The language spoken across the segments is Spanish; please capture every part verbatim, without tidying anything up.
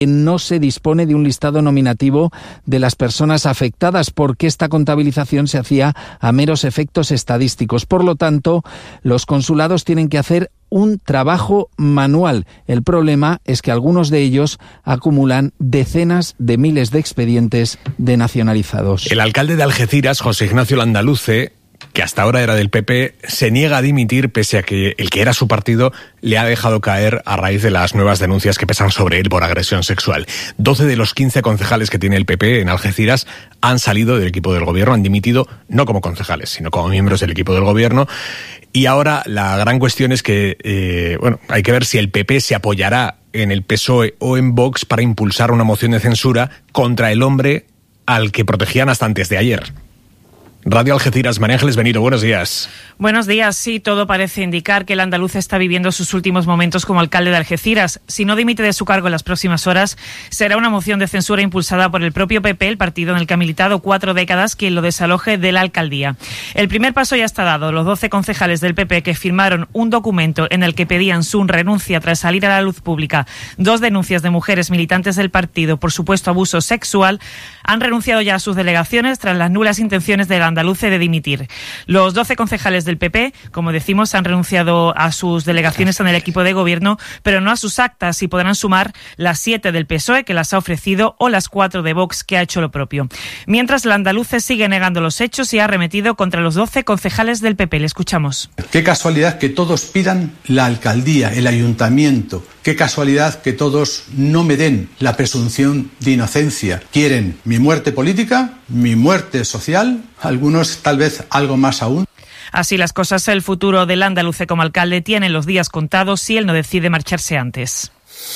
No se dispone de un listado nominativo de las personas afectadas porque esta contabilización se hacía a meros efectos estadísticos. Por lo tanto, los consulados tienen que hacer un trabajo manual. El problema es que algunos de ellos acumulan decenas de miles de expedientes de nacionalizados. El alcalde de Algeciras, José Ignacio Landaluce, que hasta ahora era del P P, se niega a dimitir pese a que el que era su partido le ha dejado caer a raíz de las nuevas denuncias que pesan sobre él por agresión sexual. doce de los quince concejales que tiene el P P en Algeciras han salido del equipo del gobierno, han dimitido no como concejales, sino como miembros del equipo del gobierno. Y ahora la gran cuestión es que, eh, bueno, hay que ver si el P P se apoyará en el P S O E o en Vox para impulsar una moción de censura contra el hombre al que protegían hasta antes de ayer. Radio Algeciras, María Ángeles Benito, buenos días. Buenos días. Sí, todo parece indicar que el andaluz está viviendo sus últimos momentos como alcalde de Algeciras. Si no dimite de su cargo en las próximas horas, será una moción de censura impulsada por el propio P P, el partido en el que ha militado cuatro décadas, quien lo desaloje de la alcaldía. El primer paso ya está dado. Los doce concejales del P P que firmaron un documento en el que pedían su renuncia tras salir a la luz pública dos denuncias de mujeres militantes del partido por supuesto abuso sexual, han renunciado ya a sus delegaciones tras las nulas intenciones del andaluce de dimitir. Los doce concejales del P P, como decimos, han renunciado a sus delegaciones en el equipo de gobierno, pero no a sus actas, y podrán sumar las siete del P S O E, que las ha ofrecido, o las cuatro de Vox, que ha hecho lo propio. Mientras, el andaluce sigue negando los hechos y ha arremetido contra los doce concejales del P P. Le escuchamos. Qué casualidad que todos pidan la alcaldía, el ayuntamiento. Qué casualidad que todos no me den la presunción de inocencia. Quieren mi muerte política, mi muerte social, algunos tal vez algo más aún. Así las cosas, el futuro del andaluce como alcalde tiene los días contados si él no decide marcharse antes.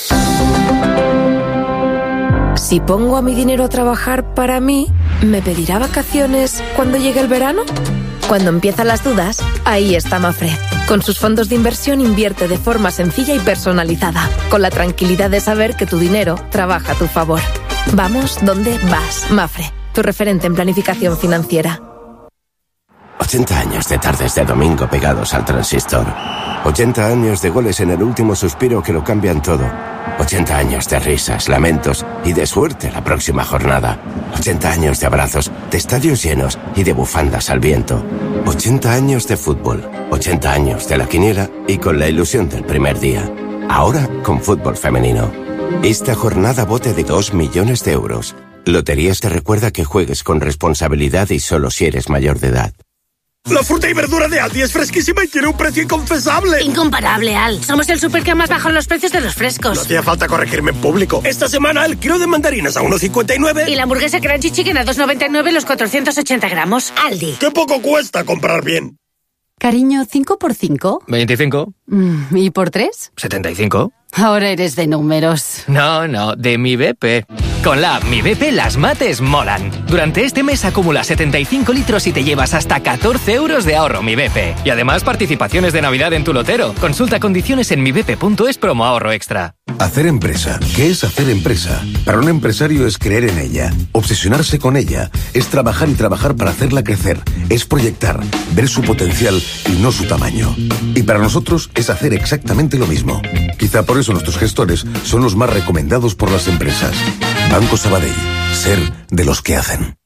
Si pongo a mi dinero a trabajar para mí, ¿me pedirá vacaciones cuando llegue el verano? Cuando empiezan las dudas, ahí está Mafre. Con sus fondos de inversión invierte de forma sencilla y personalizada, con la tranquilidad de saber que tu dinero trabaja a tu favor. Vamos donde vas. Mafre, tu referente en planificación financiera. ochenta años de tardes de domingo pegados al transistor. ochenta años de goles en el último suspiro que lo cambian todo. ochenta años de risas, lamentos y de suerte la próxima jornada. ochenta años de abrazos, de estadios llenos y de bufandas al viento. ochenta años de fútbol. ochenta años de la quiniela y con la ilusión del primer día. Ahora con fútbol femenino. Esta jornada bote de dos millones de euros. Loterías te recuerda que juegues con responsabilidad y solo si eres mayor de edad. La fruta y verdura de Aldi es fresquísima y tiene un precio inconfesable. Incomparable, Al. Somos el súper que más bajan los precios de los frescos. No hacía falta corregirme en público. Esta semana el kilo de mandarinas a uno cincuenta y nueve. Y la hamburguesa Crunchy Chicken a dos noventa y nueve los cuatrocientos ochenta gramos. Aldi. ¡Qué poco cuesta comprar bien! Cariño, ¿cinco por cinco? veinticinco. Mm, ¿Y por tres? setenta y cinco. Ahora eres de números. No, no, de mi B P. Con la app Mi B P las mates molan. Durante este mes acumula setenta y cinco litros y te llevas hasta catorce euros de ahorro Mi B P. Y además participaciones de Navidad en tu lotero. Consulta condiciones en mi b p punto es promo ahorro extra. Hacer empresa. ¿Qué es hacer empresa? Para un empresario es creer en ella, obsesionarse con ella, es trabajar y trabajar para hacerla crecer, es proyectar, ver su potencial y no su tamaño. Y para nosotros es hacer exactamente lo mismo. Quizá por eso nuestros gestores son los más recomendados por las empresas. Banco Sabadell. Ser de los que hacen.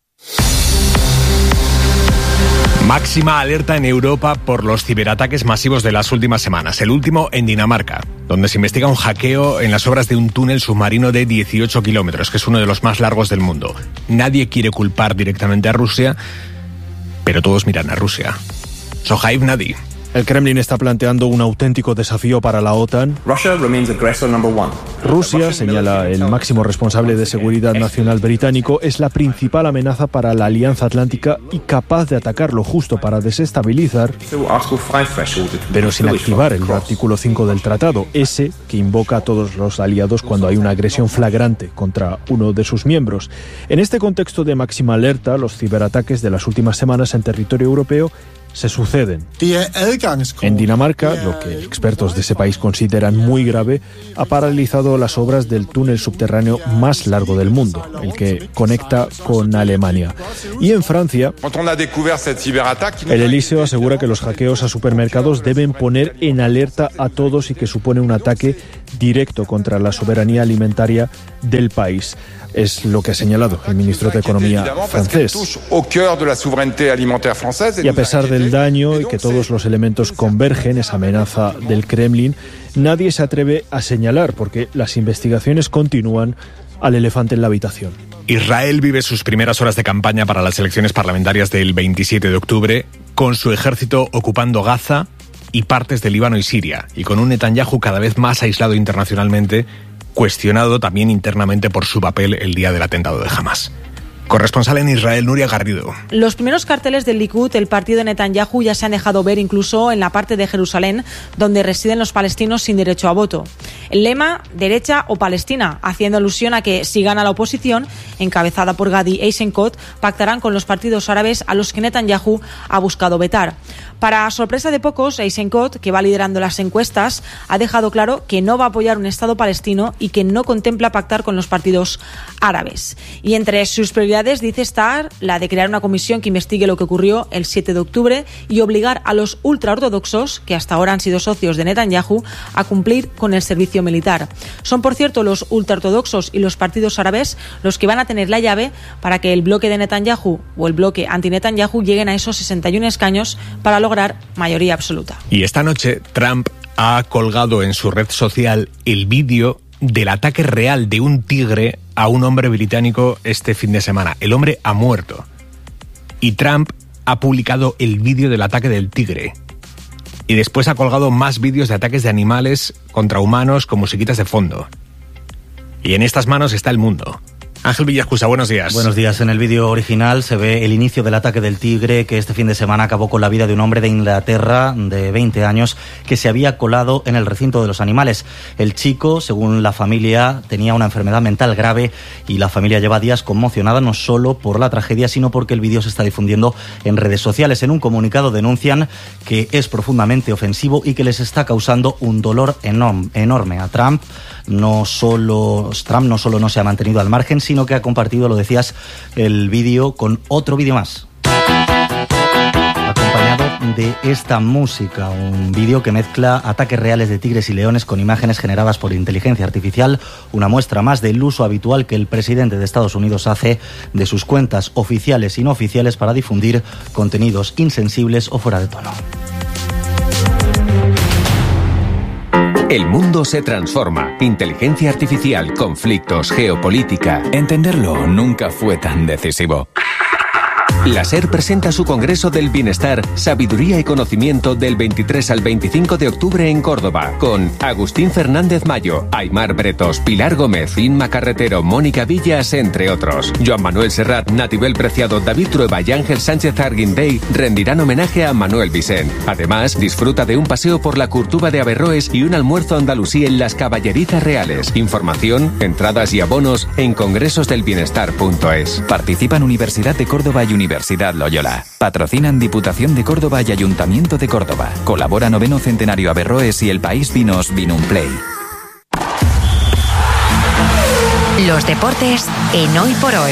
Máxima alerta en Europa por los ciberataques masivos de las últimas semanas. El último en Dinamarca, donde se investiga un hackeo en las obras de un túnel submarino de dieciocho kilómetros, que es uno de los más largos del mundo. Nadie quiere culpar directamente a Rusia, pero todos miran a Rusia. Sohaib Nadi. El Kremlin está planteando un auténtico desafío para la OTAN. Rusia, señala el máximo responsable de seguridad nacional británico, es la principal amenaza para la Alianza Atlántica y capaz de atacar lo justo para desestabilizar, pero sin activar el artículo cinco del tratado, ese que invoca a todos los aliados cuando hay una agresión flagrante contra uno de sus miembros. En este contexto de máxima alerta, los ciberataques de las últimas semanas en territorio europeo se suceden. En Dinamarca, lo que expertos de ese país consideran muy grave, ha paralizado las obras del túnel subterráneo más largo del mundo, el que conecta con Alemania. Y en Francia, el Elíseo asegura que los hackeos a supermercados deben poner en alerta a todos y que supone un ataque directo contra la soberanía alimentaria del país. Es lo que ha señalado el ministro de Economía francés. Y a pesar del daño y que todos los elementos convergen, esa amenaza del Kremlin, nadie se atreve a señalar porque las investigaciones continúan al elefante en la habitación. Israel vive sus primeras horas de campaña para las elecciones parlamentarias del veintisiete de octubre, con su ejército ocupando Gaza y partes de Líbano y Siria, y con un Netanyahu cada vez más aislado internacionalmente, cuestionado también internamente por su papel el día del atentado de Hamas. Corresponsal en Israel, Nuria Garrido. Los primeros carteles del Likud, el partido de Netanyahu, ya se han dejado ver incluso en la parte de Jerusalén donde residen los palestinos sin derecho a voto. El lema, derecha o Palestina, haciendo alusión a que si gana la oposición, encabezada por Gadi Eisenkot, pactarán con los partidos árabes a los que Netanyahu ha buscado vetar. Para sorpresa de pocos, Eisenkot, que va liderando las encuestas, ha dejado claro que no va a apoyar un Estado palestino y que no contempla pactar con los partidos árabes. Y entre sus prioridades dice estar la de crear una comisión que investigue lo que ocurrió el siete de octubre y obligar a los ultraortodoxos, que hasta ahora han sido socios de Netanyahu, a cumplir con el servicio militar. Son, por cierto, los ultraortodoxos y los partidos árabes los que van a tener la llave para que el bloque de Netanyahu o el bloque anti-Netanyahu lleguen a esos sesenta y uno escaños para lograr mayoría absoluta. Y esta noche Trump ha colgado en su red social el vídeo del ataque real de un tigre a un hombre británico este fin de semana. El hombre ha muerto. Y Trump ha publicado el vídeo del ataque del tigre. Y después ha colgado más vídeos de ataques de animales contra humanos con musiquitas de fondo. Y en estas manos está el mundo. Ángel Villascusa, buenos días. Buenos días. En el vídeo original se ve el inicio del ataque del tigre que este fin de semana acabó con la vida de un hombre de Inglaterra de veinte años que se había colado en el recinto de los animales. El chico, según la familia, tenía una enfermedad mental grave y la familia lleva días conmocionada no solo por la tragedia, sino porque el vídeo se está difundiendo en redes sociales. En un comunicado denuncian que es profundamente ofensivo y que les está causando un dolor enorme a Trump. No solo, Trump no solo no se ha mantenido al margen, sino que ha compartido, lo decías, el vídeo con otro vídeo más, acompañado de esta música, un vídeo que mezcla ataques reales de tigres y leones con imágenes generadas por inteligencia artificial, una muestra más del uso habitual que el presidente de Estados Unidos hace de sus cuentas oficiales y no oficiales para difundir contenidos insensibles o fuera de tono. El mundo se transforma. Inteligencia artificial, conflictos, geopolítica. Entenderlo nunca fue tan decisivo. La SER presenta su Congreso del Bienestar, Sabiduría y Conocimiento del veintitrés al veinticinco de octubre en Córdoba, con Agustín Fernández Mayo, Aymar Bretos, Pilar Gómez, Inma Carretero, Mónica Villas, entre otros. Joan Manuel Serrat, Natibel Preciado, David Trueba y Ángel Sánchez Arguindey rendirán homenaje a Manuel Vicent. Además, disfruta de un paseo por la Curtuba de Averroes y un almuerzo andalusí en las Caballerizas Reales. Información, entradas y abonos en congresos del bienestar punto es. Participan Universidad de Córdoba y Universidad Loyola. Patrocinan Diputación de Córdoba y Ayuntamiento de Córdoba. Colabora Noveno Centenario Averroes y El País Vinos Vinumplay. Los deportes en Hoy por Hoy.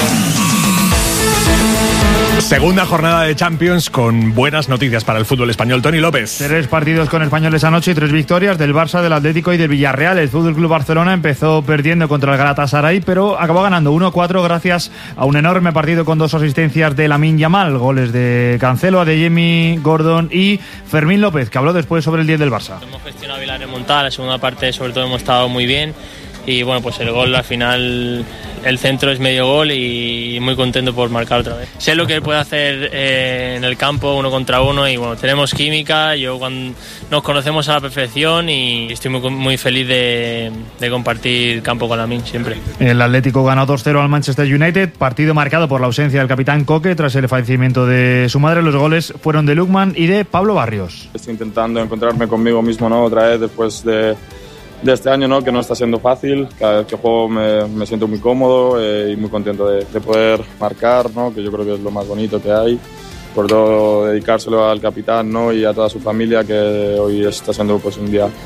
Segunda jornada de Champions con buenas noticias para el fútbol español. Toni López. Tres partidos con españoles anoche y tres victorias del Barça, del Atlético y del Villarreal. El Fútbol Club Barcelona empezó perdiendo contra el Galatasaray, pero acabó ganando uno a cuatro gracias a un enorme partido con dos asistencias de Lamine Yamal, goles de Cancelo, Adeyemi, Gordon y Fermín López, que habló después sobre el diez del Barça. Hemos gestionado bien la remontada, la segunda parte sobre todo hemos estado muy bien. Y bueno, pues el gol al final, el centro es medio gol y muy contento por marcar otra vez. Sé lo que él puede hacer eh, en el campo, uno contra uno, y bueno, tenemos química, yo cuando nos conocemos a la perfección y estoy muy, muy feliz de, de compartir campo con Lamine siempre. El Atlético ganó dos cero al Manchester United, partido marcado por la ausencia del capitán Coque tras el fallecimiento de su madre. Los goles fueron de Lukman y de Pablo Barrios. Estoy intentando encontrarme conmigo mismo, ¿no? Otra vez después de... de este año, ¿no? Que no está siendo fácil. Cada vez que juego me, me siento muy cómodo eh, y muy contento de, de poder marcar, ¿no? Que yo creo que es lo más bonito que hay. Por todo dedicárselo al capitán, ¿no? Y a toda su familia, que hoy está siendo pues un día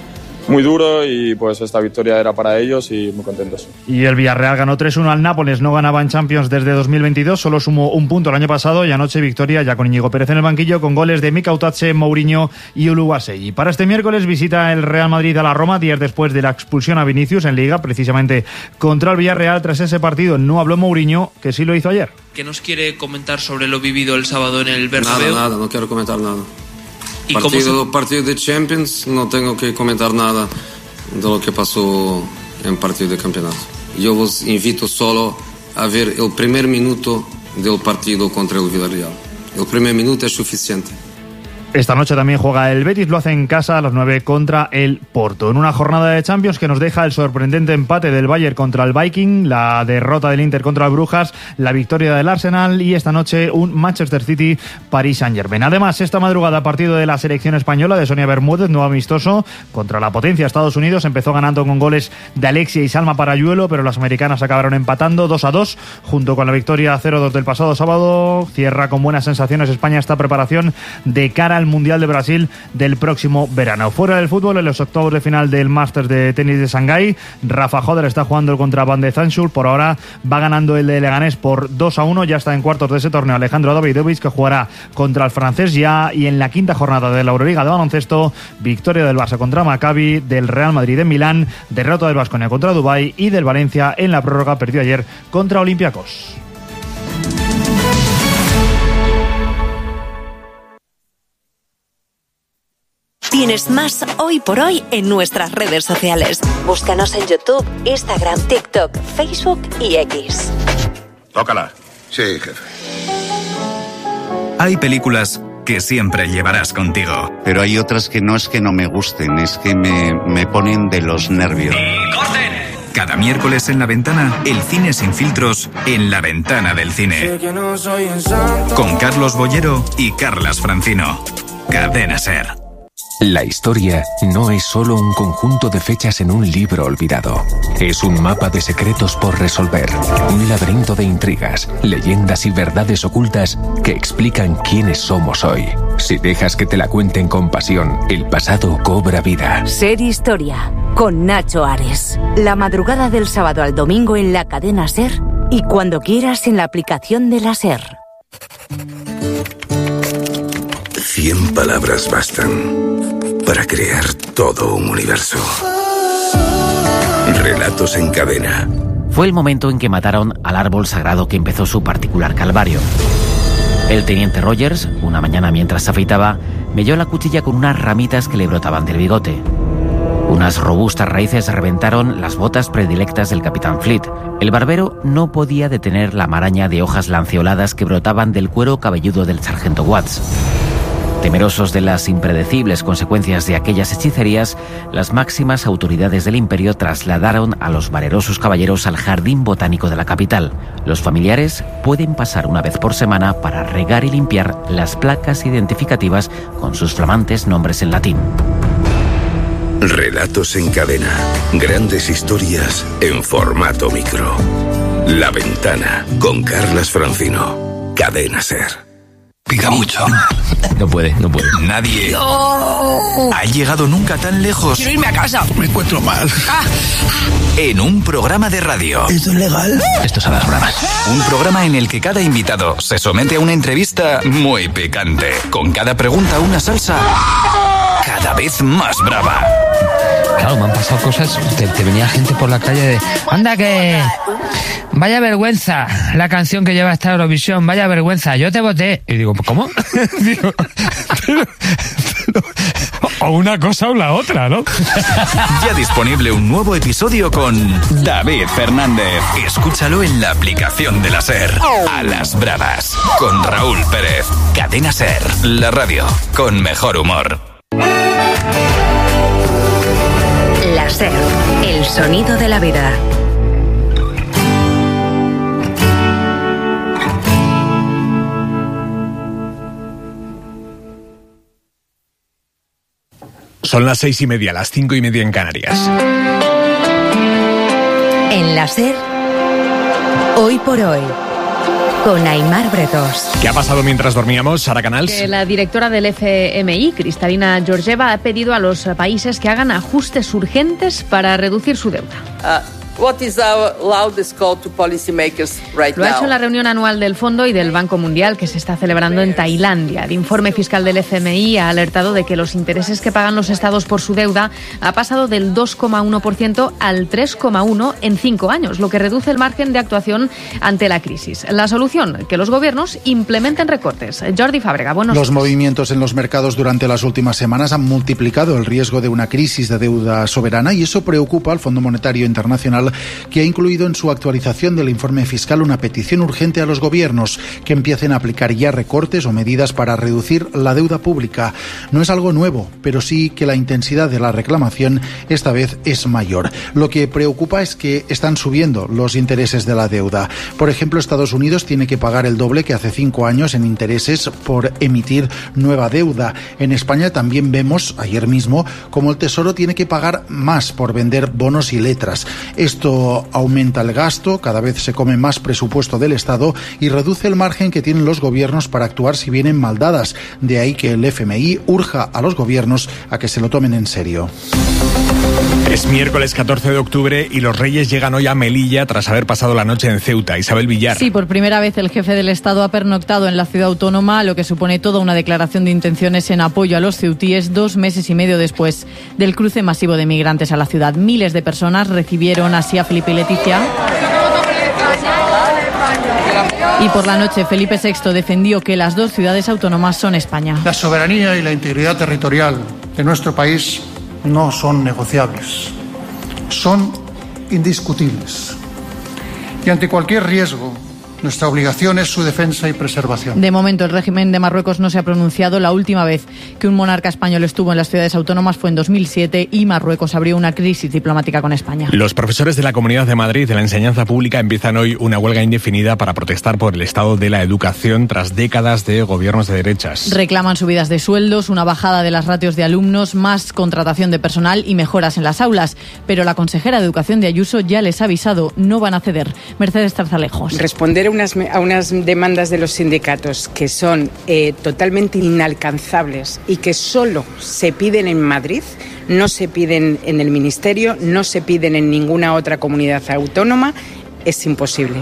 muy duro y pues esta victoria era para ellos y muy contentos. Y el Villarreal ganó tres uno al Nápoles, no ganaba en Champions desde dos mil veintidós, solo sumó un punto el año pasado y anoche victoria ya con Íñigo Pérez en el banquillo con goles de Mika Utache, Mourinho y Uluwasei. Para este miércoles visita el Real Madrid a la Roma, días después de la expulsión a Vinicius en Liga, precisamente contra el Villarreal. Tras ese partido no habló Mourinho, que sí lo hizo ayer. ¿Qué nos quiere comentar sobre lo vivido el sábado en el Bernabéu? Nada, nada, no quiero comentar nada. ¿Y partido, cómo se... partido de Champions, no tengo que comentar nada de lo que pasó en partido de campeonato. Yo os invito solo a ver el primer minuto del partido contra el Villarreal. El primer minuto es suficiente. Esta noche también juega el Betis, lo hace en casa a las nueve contra el Porto. En una jornada de Champions que nos deja el sorprendente empate del Bayern contra el Viking, la derrota del Inter contra el Brujas, la victoria del Arsenal y esta noche un Manchester City Paris Saint-Germain. Además, esta madrugada partido de la selección española de Sonia Bermúdez, nuevo amistoso contra la potencia Estados Unidos. Empezó ganando con goles de Alexia y Salma Parayuelo, pero las americanas acabaron empatando dos a dos, junto con la victoria cero dos del pasado sábado. Cierra con buenas sensaciones España esta preparación de cara al Mundial de Brasil del próximo verano. Fuera del fútbol, en los octavos de final del Masters de tenis de Shanghái, Rafa Joder está jugando contra Van de Zanschul. Por ahora va ganando el de Leganés por dos a uno. Ya está en cuartos de ese torneo Alejandro Davidovich, que jugará contra el francés ya. Y en la quinta jornada de la Euroliga de baloncesto, victoria del Barça contra Maccabi, del Real Madrid en Milán, derrota del Baskonia contra Dubái y del Valencia en la prórroga, perdió ayer contra Olympiacos. Tienes más Hoy por Hoy en nuestras redes sociales. Búscanos en YouTube, Instagram, TikTok, Facebook y X. Tócala. Sí, jefe. Hay películas que siempre llevarás contigo. Pero hay otras que no es que no me gusten, es que me, me ponen de los nervios. ¡Y corten! Cada miércoles en La Ventana, el cine sin filtros en La Ventana del Cine. Con Carlos Bollero y Carlas Francino. Cadena SER. La historia no es solo un conjunto de fechas en un libro olvidado. Es un mapa de secretos por resolver, un laberinto de intrigas, leyendas y verdades ocultas que explican quiénes somos hoy. Si dejas que te la cuenten con pasión, el pasado cobra vida. Ser Historia, con Nacho Ares. La madrugada del sábado al domingo en la cadena SER y cuando quieras en la aplicación de la SER. Cien palabras bastan para crear todo un universo. Relatos en cadena. Fue el momento en que mataron al árbol sagrado que empezó su particular calvario. El teniente Rogers, una mañana mientras se afeitaba, melló la cuchilla con unas ramitas que le brotaban del bigote. Unas robustas raíces reventaron las botas predilectas del capitán Fleet. El barbero no podía detener la maraña de hojas lanceoladas que brotaban del cuero cabelludo del sargento Watts. Temerosos de las impredecibles consecuencias de aquellas hechicerías, las máximas autoridades del imperio trasladaron a los valerosos caballeros al jardín botánico de la capital. Los familiares pueden pasar una vez por semana para regar y limpiar las placas identificativas con sus flamantes nombres en latín. Relatos en cadena. Grandes historias en formato micro. La Ventana, con Carlas Francino. Cadena SER. Pica mucho. No puede, no puede. Nadie no. ha llegado nunca tan lejos. Quiero irme a casa. Me encuentro mal. Ah. En un programa de radio. ¿Esto es legal? Esto son las bromas. Un programa en el que cada invitado se somete a una entrevista muy picante. Con cada pregunta una salsa cada vez más brava. Claro, me han pasado cosas. Te, te venía gente por la calle de... ¡Anda que... Vaya vergüenza la canción que lleva esta Eurovisión! Vaya vergüenza, yo te voté. Y digo, ¿cómo? digo, pero, pero, o una cosa o la otra, ¿no? Ya disponible un nuevo episodio con David Fernández. Escúchalo en la aplicación de la SER. A las bravas, con Raúl Pérez. Cadena SER, la radio con mejor humor. La SER, el sonido de la vida. Son las seis y media, las cinco y media en Canarias. En la SER, Hoy por Hoy, con Aimar Bretos. ¿Qué ha pasado mientras dormíamos, Sara Canals? Que la directora del F M I, Kristalina Georgieva, ha pedido a los países que hagan ajustes urgentes para reducir su deuda. Uh. What is our loudest call to policymakers right Lo ha hecho now? en la reunión anual del Fondo y del Banco Mundial que se está celebrando en Tailandia. El informe fiscal del F M I ha alertado de que los intereses que pagan los estados por su deuda ha pasado del dos coma uno por ciento al tres coma uno por ciento en cinco años, lo que reduce el margen de actuación ante la crisis. La solución, que los gobiernos implementen recortes. Jordi Fábrega, buenos días. Los movimientos en los mercados durante las últimas semanas han multiplicado el riesgo de una crisis de deuda soberana y eso preocupa al Fondo Monetario Internacional, que ha incluido en su actualización del informe fiscal una petición urgente a los gobiernos que empiecen a aplicar ya recortes o medidas para reducir la deuda pública. No es algo nuevo, pero sí que la intensidad de la reclamación esta vez es mayor. Lo que preocupa es que están subiendo los intereses de la deuda. Por ejemplo, Estados Unidos tiene que pagar el doble que hace cinco años en intereses por emitir nueva deuda. En España también vemos, ayer mismo, como el Tesoro tiene que pagar más por vender bonos y letras. Esto aumenta el gasto, cada vez se come más presupuesto del Estado y reduce el margen que tienen los gobiernos para actuar si vienen mal dadas. De ahí que el F M I urja a los gobiernos a que se lo tomen en serio. Es miércoles catorce de octubre y los Reyes llegan hoy a Melilla tras haber pasado la noche en Ceuta. Isabel Villar. Sí, por primera vez el jefe del Estado ha pernoctado en la ciudad autónoma, lo que supone toda una declaración de intenciones en apoyo a los ceutíes dos meses y medio después del cruce masivo de migrantes a la ciudad. Miles de personas recibieron así a Felipe y Leticia. Y por la noche Felipe sexto defendió que las dos ciudades autónomas son España. La soberanía y la integridad territorial de nuestro país no son negociables, son indiscutibles. Y ante cualquier riesgo, nuestra obligación es su defensa y preservación. De momento, el régimen de Marruecos no se ha pronunciado. La última vez que un monarca español estuvo en las ciudades autónomas fue en dos mil siete y Marruecos abrió una crisis diplomática con España. Los profesores de la Comunidad de Madrid de la enseñanza pública empiezan hoy una huelga indefinida para protestar por el estado de la educación tras décadas de gobiernos de derechas. Reclaman subidas de sueldos, una bajada de las ratios de alumnos, más contratación de personal y mejoras en las aulas. Pero la consejera de Educación de Ayuso ya les ha avisado, no van a ceder. Mercedes Tarzalejos. Responder a unas, a unas demandas de los sindicatos que son eh, totalmente inalcanzables y que solo se piden en Madrid, no se piden en el Ministerio, no se piden en ninguna otra comunidad autónoma, es imposible.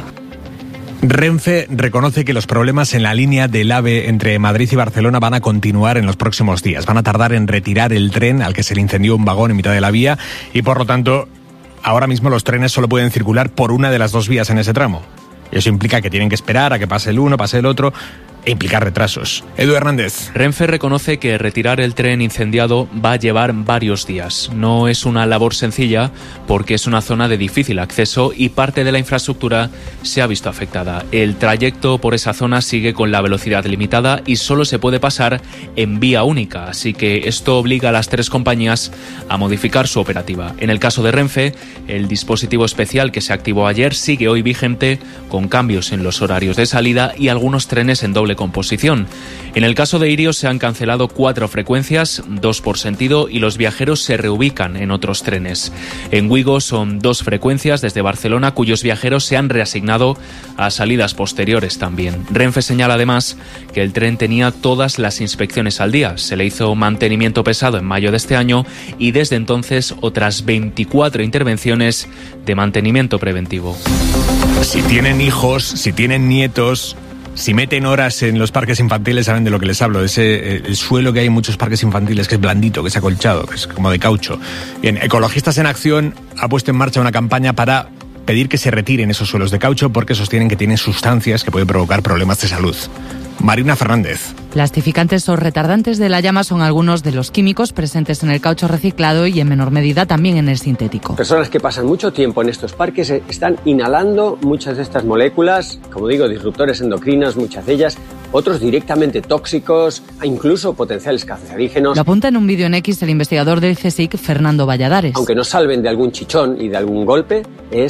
Renfe reconoce que los problemas en la línea del AVE entre Madrid y Barcelona van a continuar en los próximos días. Van a tardar en retirar el tren al que se le incendió un vagón en mitad de la vía y, por lo tanto, ahora mismo los trenes solo pueden circular por una de las dos vías en ese tramo. Eso implica que tienen que esperar a que pase el uno, pase el otro e implicar retrasos. Edu Hernández. Renfe reconoce que retirar el tren incendiado va a llevar varios días. No es una labor sencilla porque es una zona de difícil acceso y parte de la infraestructura se ha visto afectada. El trayecto por esa zona sigue con la velocidad limitada y solo se puede pasar en vía única, así que esto obliga a las tres compañías a modificar su operativa. En el caso de Renfe, el dispositivo especial que se activó ayer sigue hoy vigente con cambios en los horarios de salida y algunos trenes en doble composición. En el caso de Irio se han cancelado cuatro frecuencias, dos por sentido, y los viajeros se reubican en otros trenes. En Wigo son dos frecuencias desde Barcelona cuyos viajeros se han reasignado a salidas posteriores también. Renfe señala además que el tren tenía todas las inspecciones al día. Se le hizo mantenimiento pesado en mayo de este año y desde entonces otras veinticuatro intervenciones de mantenimiento preventivo. Si tienen hijos, si tienen nietos, si meten horas en los parques infantiles, saben de lo que les hablo, de ese el suelo que hay en muchos parques infantiles, que es blandito, que es acolchado, que es como de caucho. Bien, Ecologistas en Acción ha puesto en marcha una campaña para pedir que se retiren esos suelos de caucho porque sostienen que tienen sustancias que pueden provocar problemas de salud. Marina Fernández. Plastificantes o retardantes de la llama son algunos de los químicos presentes en el caucho reciclado y en menor medida también en el sintético. Personas que pasan mucho tiempo en estos parques están inhalando muchas de estas moléculas, como digo, disruptores endocrinos, muchas de ellas, otros directamente tóxicos, incluso potenciales cancerígenos. Lo apunta en un vídeo en X el investigador del CSIC, Fernando Valladares. Aunque nos salven de algún chichón y de algún golpe, es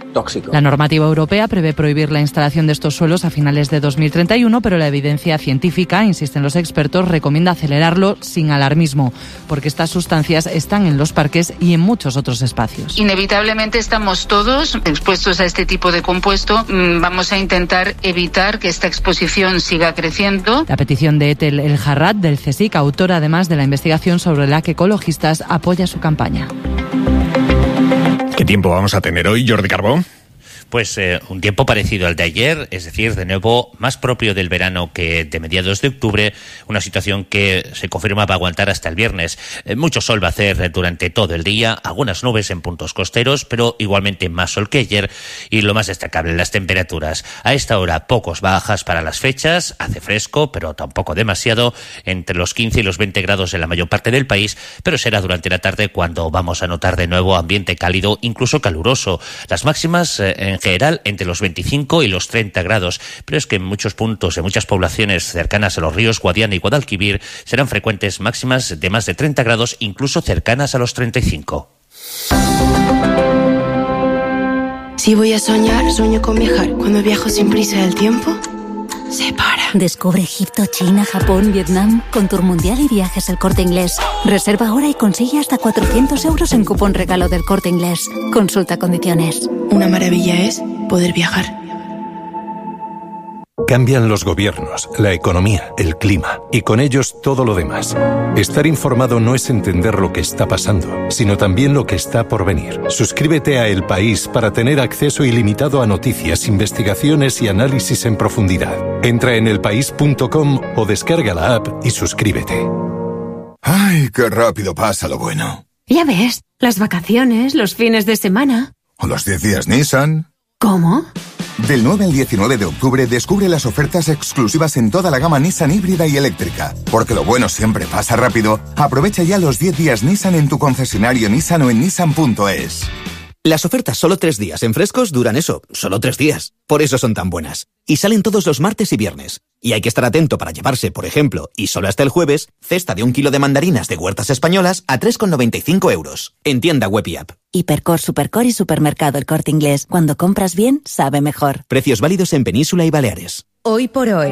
tóxico. La normativa europea prevé prohibir la instalación de estos suelos a finales de dos mil treinta y uno, pero la evidencia científica, insisten los expertos, recomienda acelerarlo sin alarmismo, porque estas sustancias están en los parques y en muchos otros espacios. Inevitablemente estamos todos expuestos a este tipo de compuesto. Vamos a intentar evitar que esta exposición siga creciendo. La petición de Etel El Jarrat, del CSIC, autora además de la investigación sobre la que Ecologistas apoya su campaña. ¿Qué tiempo vamos a tener hoy, Jordi Carbó? Pues eh, un tiempo parecido al de ayer, es decir, de nuevo más propio del verano que de mediados de octubre, una situación que se confirma va a aguantar hasta el viernes. Eh, mucho sol va a hacer durante todo el día, algunas nubes en puntos costeros, pero igualmente más sol que ayer, y lo más destacable, las temperaturas. A esta hora pocos bajas para las fechas, hace fresco, pero tampoco demasiado, entre los quince y los veinte grados en la mayor parte del país, pero será durante la tarde cuando vamos a notar de nuevo ambiente cálido, incluso caluroso. Las máximas eh, en En general, entre los veinticinco y los treinta grados, pero es que en muchos puntos, en muchas poblaciones cercanas a los ríos Guadiana y Guadalquivir, serán frecuentes máximas de más de treinta grados, incluso cercanas a los treinta y cinco. Si voy a soñar, sueño con viajar. Cuando viajo sin prisa del tiempo, se para. Descubre Egipto, China, Japón, Vietnam con Tour Mundial y Viajes El Corte Inglés. Reserva ahora y consigue hasta cuatrocientos euros en cupón regalo del Corte Inglés. Consulta condiciones. Una maravilla es poder viajar. Cambian los gobiernos, la economía, el clima y con ellos todo lo demás. Estar informado no es entender lo que está pasando, sino también lo que está por venir. Suscríbete a El País para tener acceso ilimitado a noticias, investigaciones y análisis en profundidad. Entra en elpaís punto com o descarga la app y suscríbete. ¡Ay, qué rápido pasa lo bueno! Ya ves, las vacaciones, los fines de semana. ¿O los diez días Nissan? ¿Cómo? Del nueve al diecinueve de octubre descubre las ofertas exclusivas en toda la gama Nissan híbrida y eléctrica. Porque lo bueno siempre pasa rápido. Aprovecha ya los diez días Nissan en tu concesionario Nissan o en nissan punto es. Las ofertas solo tres días en frescos duran eso, solo tres días. Por eso son tan buenas. Y salen todos los martes y viernes. Y hay que estar atento para llevarse, por ejemplo, y solo hasta el jueves, cesta de un kilo de mandarinas de huertas españolas a tres con noventa y cinco euros. En tienda web y app. Hipercor, Supercor y Supermercado El Corte Inglés. Cuando compras bien, sabe mejor. Precios válidos en Península y Baleares. Hoy por hoy,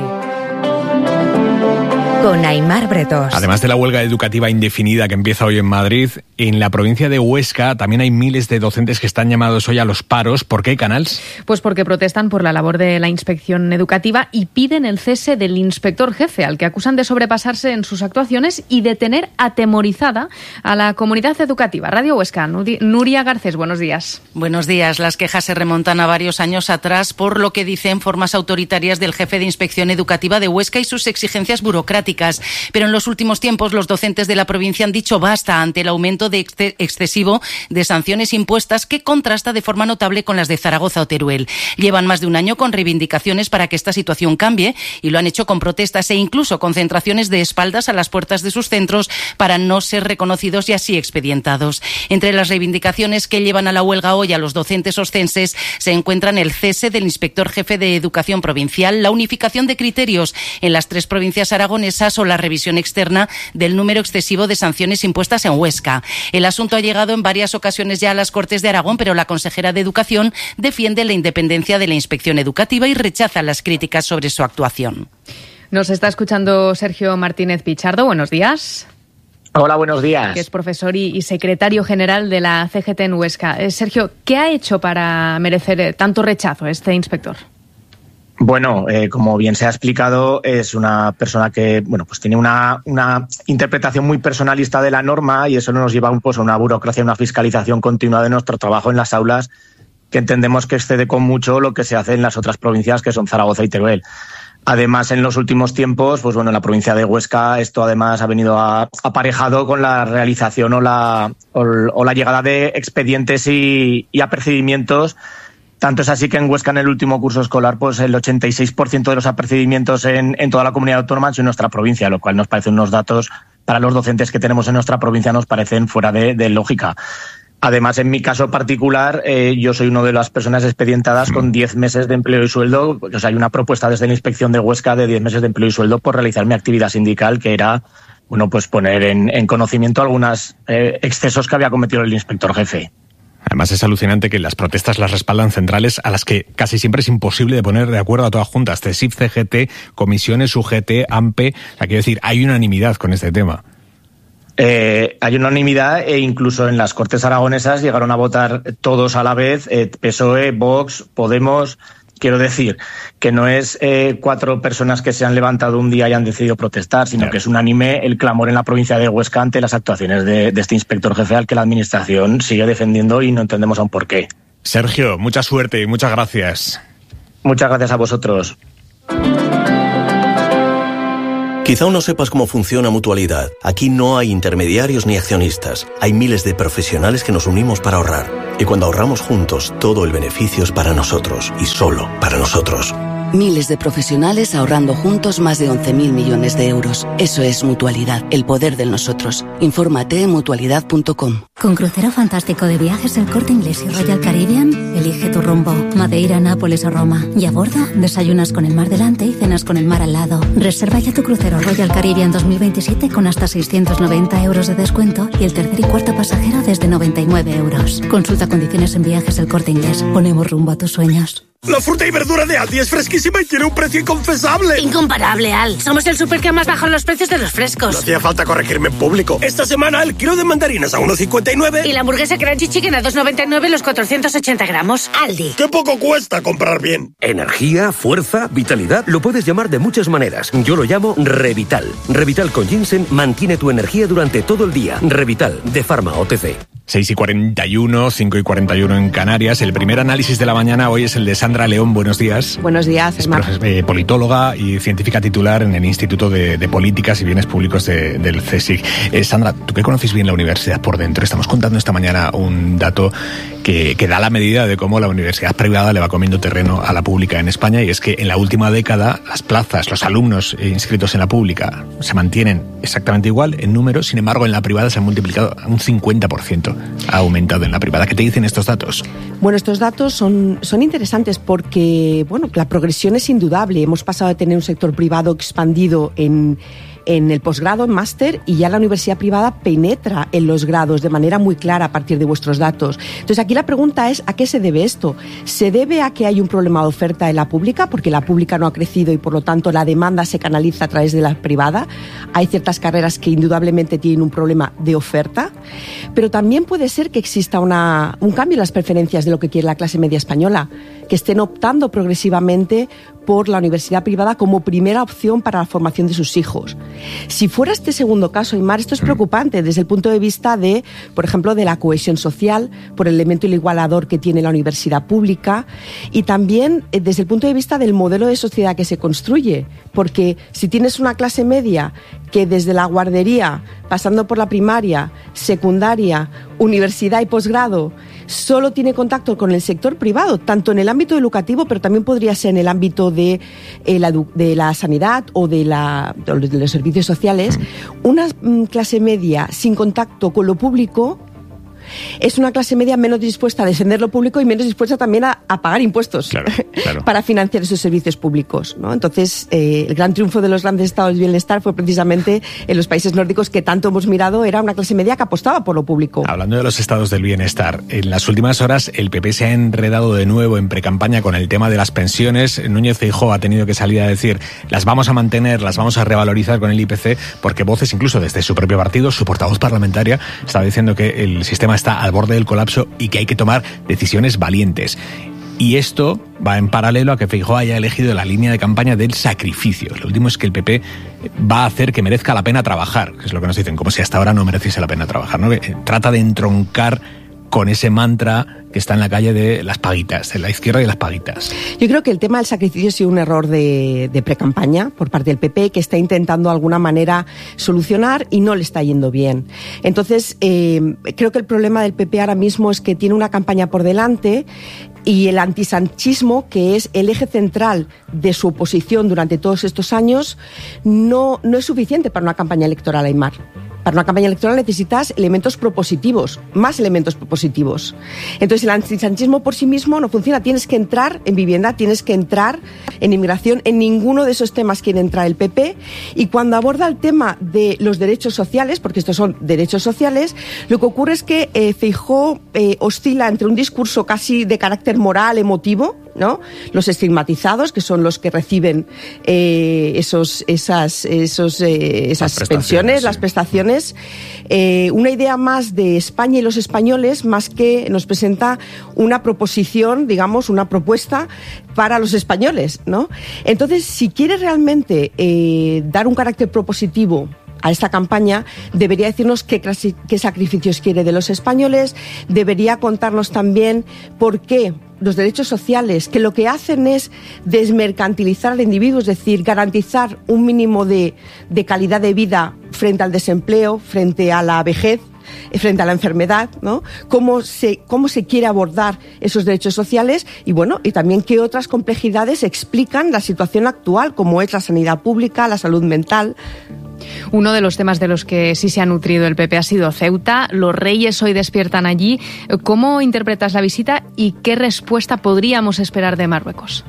con Aimar Bretos. Además de la huelga educativa indefinida que empieza hoy en Madrid, en la provincia de Huesca también hay miles de docentes que están llamados hoy a los paros. ¿Por qué, Canals? Pues porque protestan por la labor de la inspección educativa y piden el cese del inspector jefe, al que acusan de sobrepasarse en sus actuaciones y de tener atemorizada a la comunidad educativa. Radio Huesca, Nuria Garcés, buenos días. Buenos días. Las quejas se remontan a varios años atrás por lo que dicen formas autoritarias del jefe de inspección educativa de Huesca y sus exigencias burocráticas. Pero en los últimos tiempos los docentes de la provincia han dicho basta ante el aumento de ex- excesivo de sanciones impuestas que contrasta de forma notable con las de Zaragoza o Teruel. Llevan más de un año con reivindicaciones para que esta situación cambie y lo han hecho con protestas e incluso concentraciones de espaldas a las puertas de sus centros para no ser reconocidos y así expedientados. Entre las reivindicaciones que llevan a la huelga hoy a los docentes oscenses se encuentran el cese del inspector jefe de educación provincial, la unificación de criterios en las tres provincias aragonesas o la revisión externa del número excesivo de sanciones impuestas en Huesca. El asunto ha llegado en varias ocasiones ya a las Cortes de Aragón, pero la consejera de Educación defiende la independencia de la inspección educativa y rechaza las críticas sobre su actuación. Nos está escuchando Sergio Martínez Pichardo. Buenos días. Hola, buenos días. Que es profesor y, y secretario general de la C G T en Huesca. Eh, Sergio, ¿qué ha hecho para merecer tanto rechazo este inspector? Bueno, eh, como bien se ha explicado, es una persona que bueno, pues tiene una, una interpretación muy personalista de la norma y eso nos lleva pues, a una burocracia, una fiscalización continua de nuestro trabajo en las aulas que entendemos que excede con mucho lo que se hace en las otras provincias que son Zaragoza y Teruel. Además, en los últimos tiempos, pues bueno, en la provincia de Huesca esto además ha venido a, aparejado con la realización o la, o, o la llegada de expedientes y, y apercibimientos. Tanto es así que en Huesca en el último curso escolar pues el ochenta y seis por ciento de los apercibimientos en, en toda la comunidad autónoma han sido en nuestra provincia, lo cual nos parecen unos datos para los docentes que tenemos en nuestra provincia nos parecen fuera de, de lógica. Además, en mi caso particular, eh, yo soy una de las personas expedientadas con diez meses de empleo y sueldo. O sea, hay una propuesta desde la inspección de Huesca de diez meses de empleo y sueldo por realizar mi actividad sindical, que era bueno, pues poner en, en conocimiento algunos eh, excesos que había cometido el inspector jefe. Además es alucinante que las protestas las respaldan centrales a las que casi siempre es imposible de poner de acuerdo a todas juntas. C S I F, C G T, comisiones, U G T, A M P... O sea, quiero decir, hay unanimidad con este tema. Eh, hay unanimidad e incluso en las Cortes Aragonesas llegaron a votar todos a la vez, eh, P S O E, Vox, Podemos. Quiero decir que no es eh, cuatro personas que se han levantado un día y han decidido protestar, sino claro. que es unánime el clamor en la provincia de Huesca ante las actuaciones de, de este inspector jefe al que la Administración sigue defendiendo y no entendemos aún por qué. Sergio, mucha suerte y muchas gracias. Muchas gracias a vosotros. Quizá aún no sepas cómo funciona Mutualidad. Aquí no hay intermediarios ni accionistas. Hay miles de profesionales que nos unimos para ahorrar. Y cuando ahorramos juntos, todo el beneficio es para nosotros y solo para nosotros. Miles de profesionales ahorrando juntos más de once mil millones de euros. Eso es Mutualidad, el poder del nosotros. Infórmate en mutualidad punto com. Con crucero fantástico de viajes El Corte Inglés y Royal Caribbean, elige tu rumbo. Madeira, Nápoles o Roma. Y a bordo, desayunas con el mar delante y cenas con el mar al lado. Reserva ya tu crucero Royal Caribbean dos mil veintisiete con hasta seiscientos noventa euros de descuento y el tercer y cuarto pasajero desde noventa y nueve euros. Consulta condiciones en Viajes El Corte Inglés. Ponemos rumbo a tus sueños. La fruta y verdura de Aldi es fresquísima y tiene un precio inconfesable. Incomparable, Al. Somos el súper que más baja los precios de los frescos. No hacía falta corregirme en público. Esta semana el kilo de mandarinas a uno cincuenta y nueve. Y la hamburguesa Crunchy Chicken a dos noventa y nueve los cuatrocientos ochenta gramos. Aldi. ¡Qué poco cuesta comprar bien! Energía, fuerza, vitalidad. Lo puedes llamar de muchas maneras. Yo lo llamo Revital. Revital con ginseng mantiene tu energía durante todo el día. Revital, de Pharma O T C. seis y cuarenta y uno, cinco y cuarenta y uno en Canarias. El primer análisis de la mañana hoy es el de Sandra León. Buenos días. Buenos días, es profe, eh, politóloga y científica titular en el Instituto de, de Políticas y Bienes Públicos de, del C S I C. Eh, Sandra, tú que conoces bien la universidad por dentro, estamos contando esta mañana un dato que, que da la medida de cómo la universidad privada le va comiendo terreno a la pública en España, y es que en la última década las plazas, los alumnos inscritos en la pública se mantienen exactamente igual en número, sin embargo en la privada se han multiplicado un cincuenta por ciento, ha aumentado en la privada. ¿Qué te dicen estos datos? Bueno, estos datos son, son interesantes porque, bueno, la progresión es indudable. Hemos pasado de tener un sector privado expandido en, en el posgrado, en máster, y ya la universidad privada penetra en los grados de manera muy clara a partir de vuestros datos. Entonces, aquí la pregunta es, ¿a qué se debe esto? ¿Se debe a que hay un problema de oferta en la pública? Porque la pública no ha crecido y, por lo tanto, la demanda se canaliza a través de la privada. Hay ciertas carreras que indudablemente tienen un problema de oferta, pero también puede ser que exista una, un cambio en las preferencias de lo que quiere la clase media española, que estén optando progresivamente por la universidad privada como primera opción para la formación de sus hijos. Si fuera este segundo caso, Aymar, esto es preocupante desde el punto de vista de, por ejemplo, de la cohesión social, por el elemento igualador que tiene la universidad pública, y también desde el punto de vista del modelo de sociedad que se construye, porque si tienes una clase media que desde la guardería, pasando por la primaria, secundaria, universidad y posgrado, solo tiene contacto con el sector privado, tanto en el ámbito educativo, pero también podría ser en el ámbito de, eh, la, de la sanidad o de, la, de los servicios sociales, una mm, clase media sin contacto con lo público es una clase media menos dispuesta a defender lo público y menos dispuesta también a, a pagar impuestos, claro, claro, para financiar esos servicios públicos, ¿no? Entonces, eh, el gran triunfo de los grandes estados de bienestar fue precisamente en los países nórdicos, que tanto hemos mirado, era una clase media que apostaba por lo público. Hablando de los estados del bienestar, en las últimas horas el P P se ha enredado de nuevo en precampaña con el tema de las pensiones. Núñez Feijóo ha tenido que salir a decir, las vamos a mantener, las vamos a revalorizar con el I P C, porque voces incluso desde su propio partido, su portavoz parlamentaria, estaba diciendo que el sistema está al borde del colapso y que hay que tomar decisiones valientes. Y esto va en paralelo a que Feijóo haya elegido la línea de campaña del sacrificio. Lo último es que el P P va a hacer que merezca la pena trabajar, que es lo que nos dicen, como si hasta ahora no mereciese la pena trabajar, ¿no? Que trata de entroncar con ese mantra que está en la calle de las paguitas, de la izquierda y las paguitas. Yo creo que el tema del sacrificio ha sido un error de, de precampaña por parte del P P, que está intentando de alguna manera solucionar y no le está yendo bien. Entonces, eh, creo que el problema del P P ahora mismo es que tiene una campaña por delante y el antisanchismo, que es el eje central de su oposición durante todos estos años, no, no es suficiente para una campaña electoral, Aymar. para una campaña electoral necesitas elementos propositivos, más elementos propositivos. Entonces el antisanchismo por sí mismo no funciona, tienes que entrar en vivienda, tienes que entrar en inmigración, en ninguno de esos temas quiere entrar el P P, y cuando aborda el tema de los derechos sociales, porque estos son derechos sociales, lo que ocurre es que eh, Feijóo eh, oscila entre un discurso casi de carácter moral, emotivo, ¿no? Los estigmatizados, que son los que reciben eh, esos, esas, esos, eh, esas las pensiones, sí. las prestaciones. Eh, una idea más de España y los españoles, más que nos presenta una proposición, digamos, una propuesta para los españoles, ¿no? Entonces, si quiere realmente eh, dar un carácter propositivo a esta campaña, debería decirnos qué, qué sacrificios quiere de los españoles, debería contarnos también por qué los derechos sociales, que lo que hacen es desmercantilizar al individuo, es decir, garantizar un mínimo de, de calidad de vida frente al desempleo, frente a la vejez, frente a la enfermedad, ¿no? Cómo se, cómo se quiere abordar esos derechos sociales y, bueno, y también qué otras complejidades explican la situación actual, como es la sanidad pública, la salud mental. Uno de los temas de los que sí se ha nutrido el P P ha sido Ceuta. Los reyes hoy despiertan allí. ¿Cómo interpretas la visita y qué respuesta podríamos esperar de Marruecos?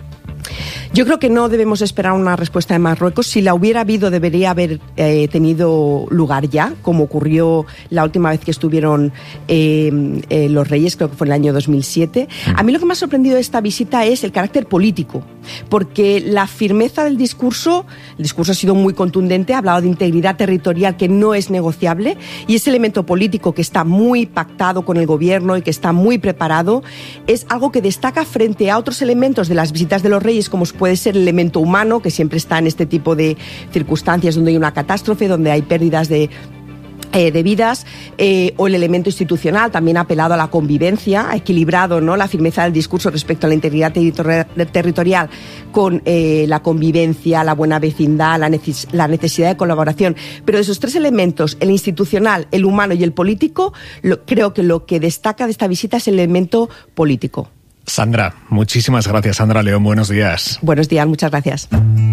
Yo creo que no debemos esperar una respuesta de Marruecos. Si la hubiera habido, debería haber eh, tenido lugar ya, como ocurrió la última vez que estuvieron eh, eh, los reyes, creo que fue en el año dos mil siete. A mí lo que me ha sorprendido de esta visita es el carácter político, porque la firmeza del discurso, el discurso ha sido muy contundente, ha hablado de integridad territorial que no es negociable, y ese elemento político que está muy pactado con el gobierno y que está muy preparado, es algo que destaca frente a otros elementos de las visitas de los reyes, como puede ser el elemento humano, que siempre está en este tipo de circunstancias donde hay una catástrofe, donde hay pérdidas de Eh, de vidas, eh, o el elemento institucional, también ha apelado a la convivencia, ha equilibrado, ¿no?, la firmeza del discurso respecto a la integridad territori- territorial con eh, la convivencia, la buena vecindad, la, neces- la necesidad de colaboración. Pero de esos tres elementos, el institucional, el humano y el político, lo, creo que lo que destaca de esta visita es el elemento político. Sandra, muchísimas gracias. Sandra León, buenos días. Buenos días, muchas gracias.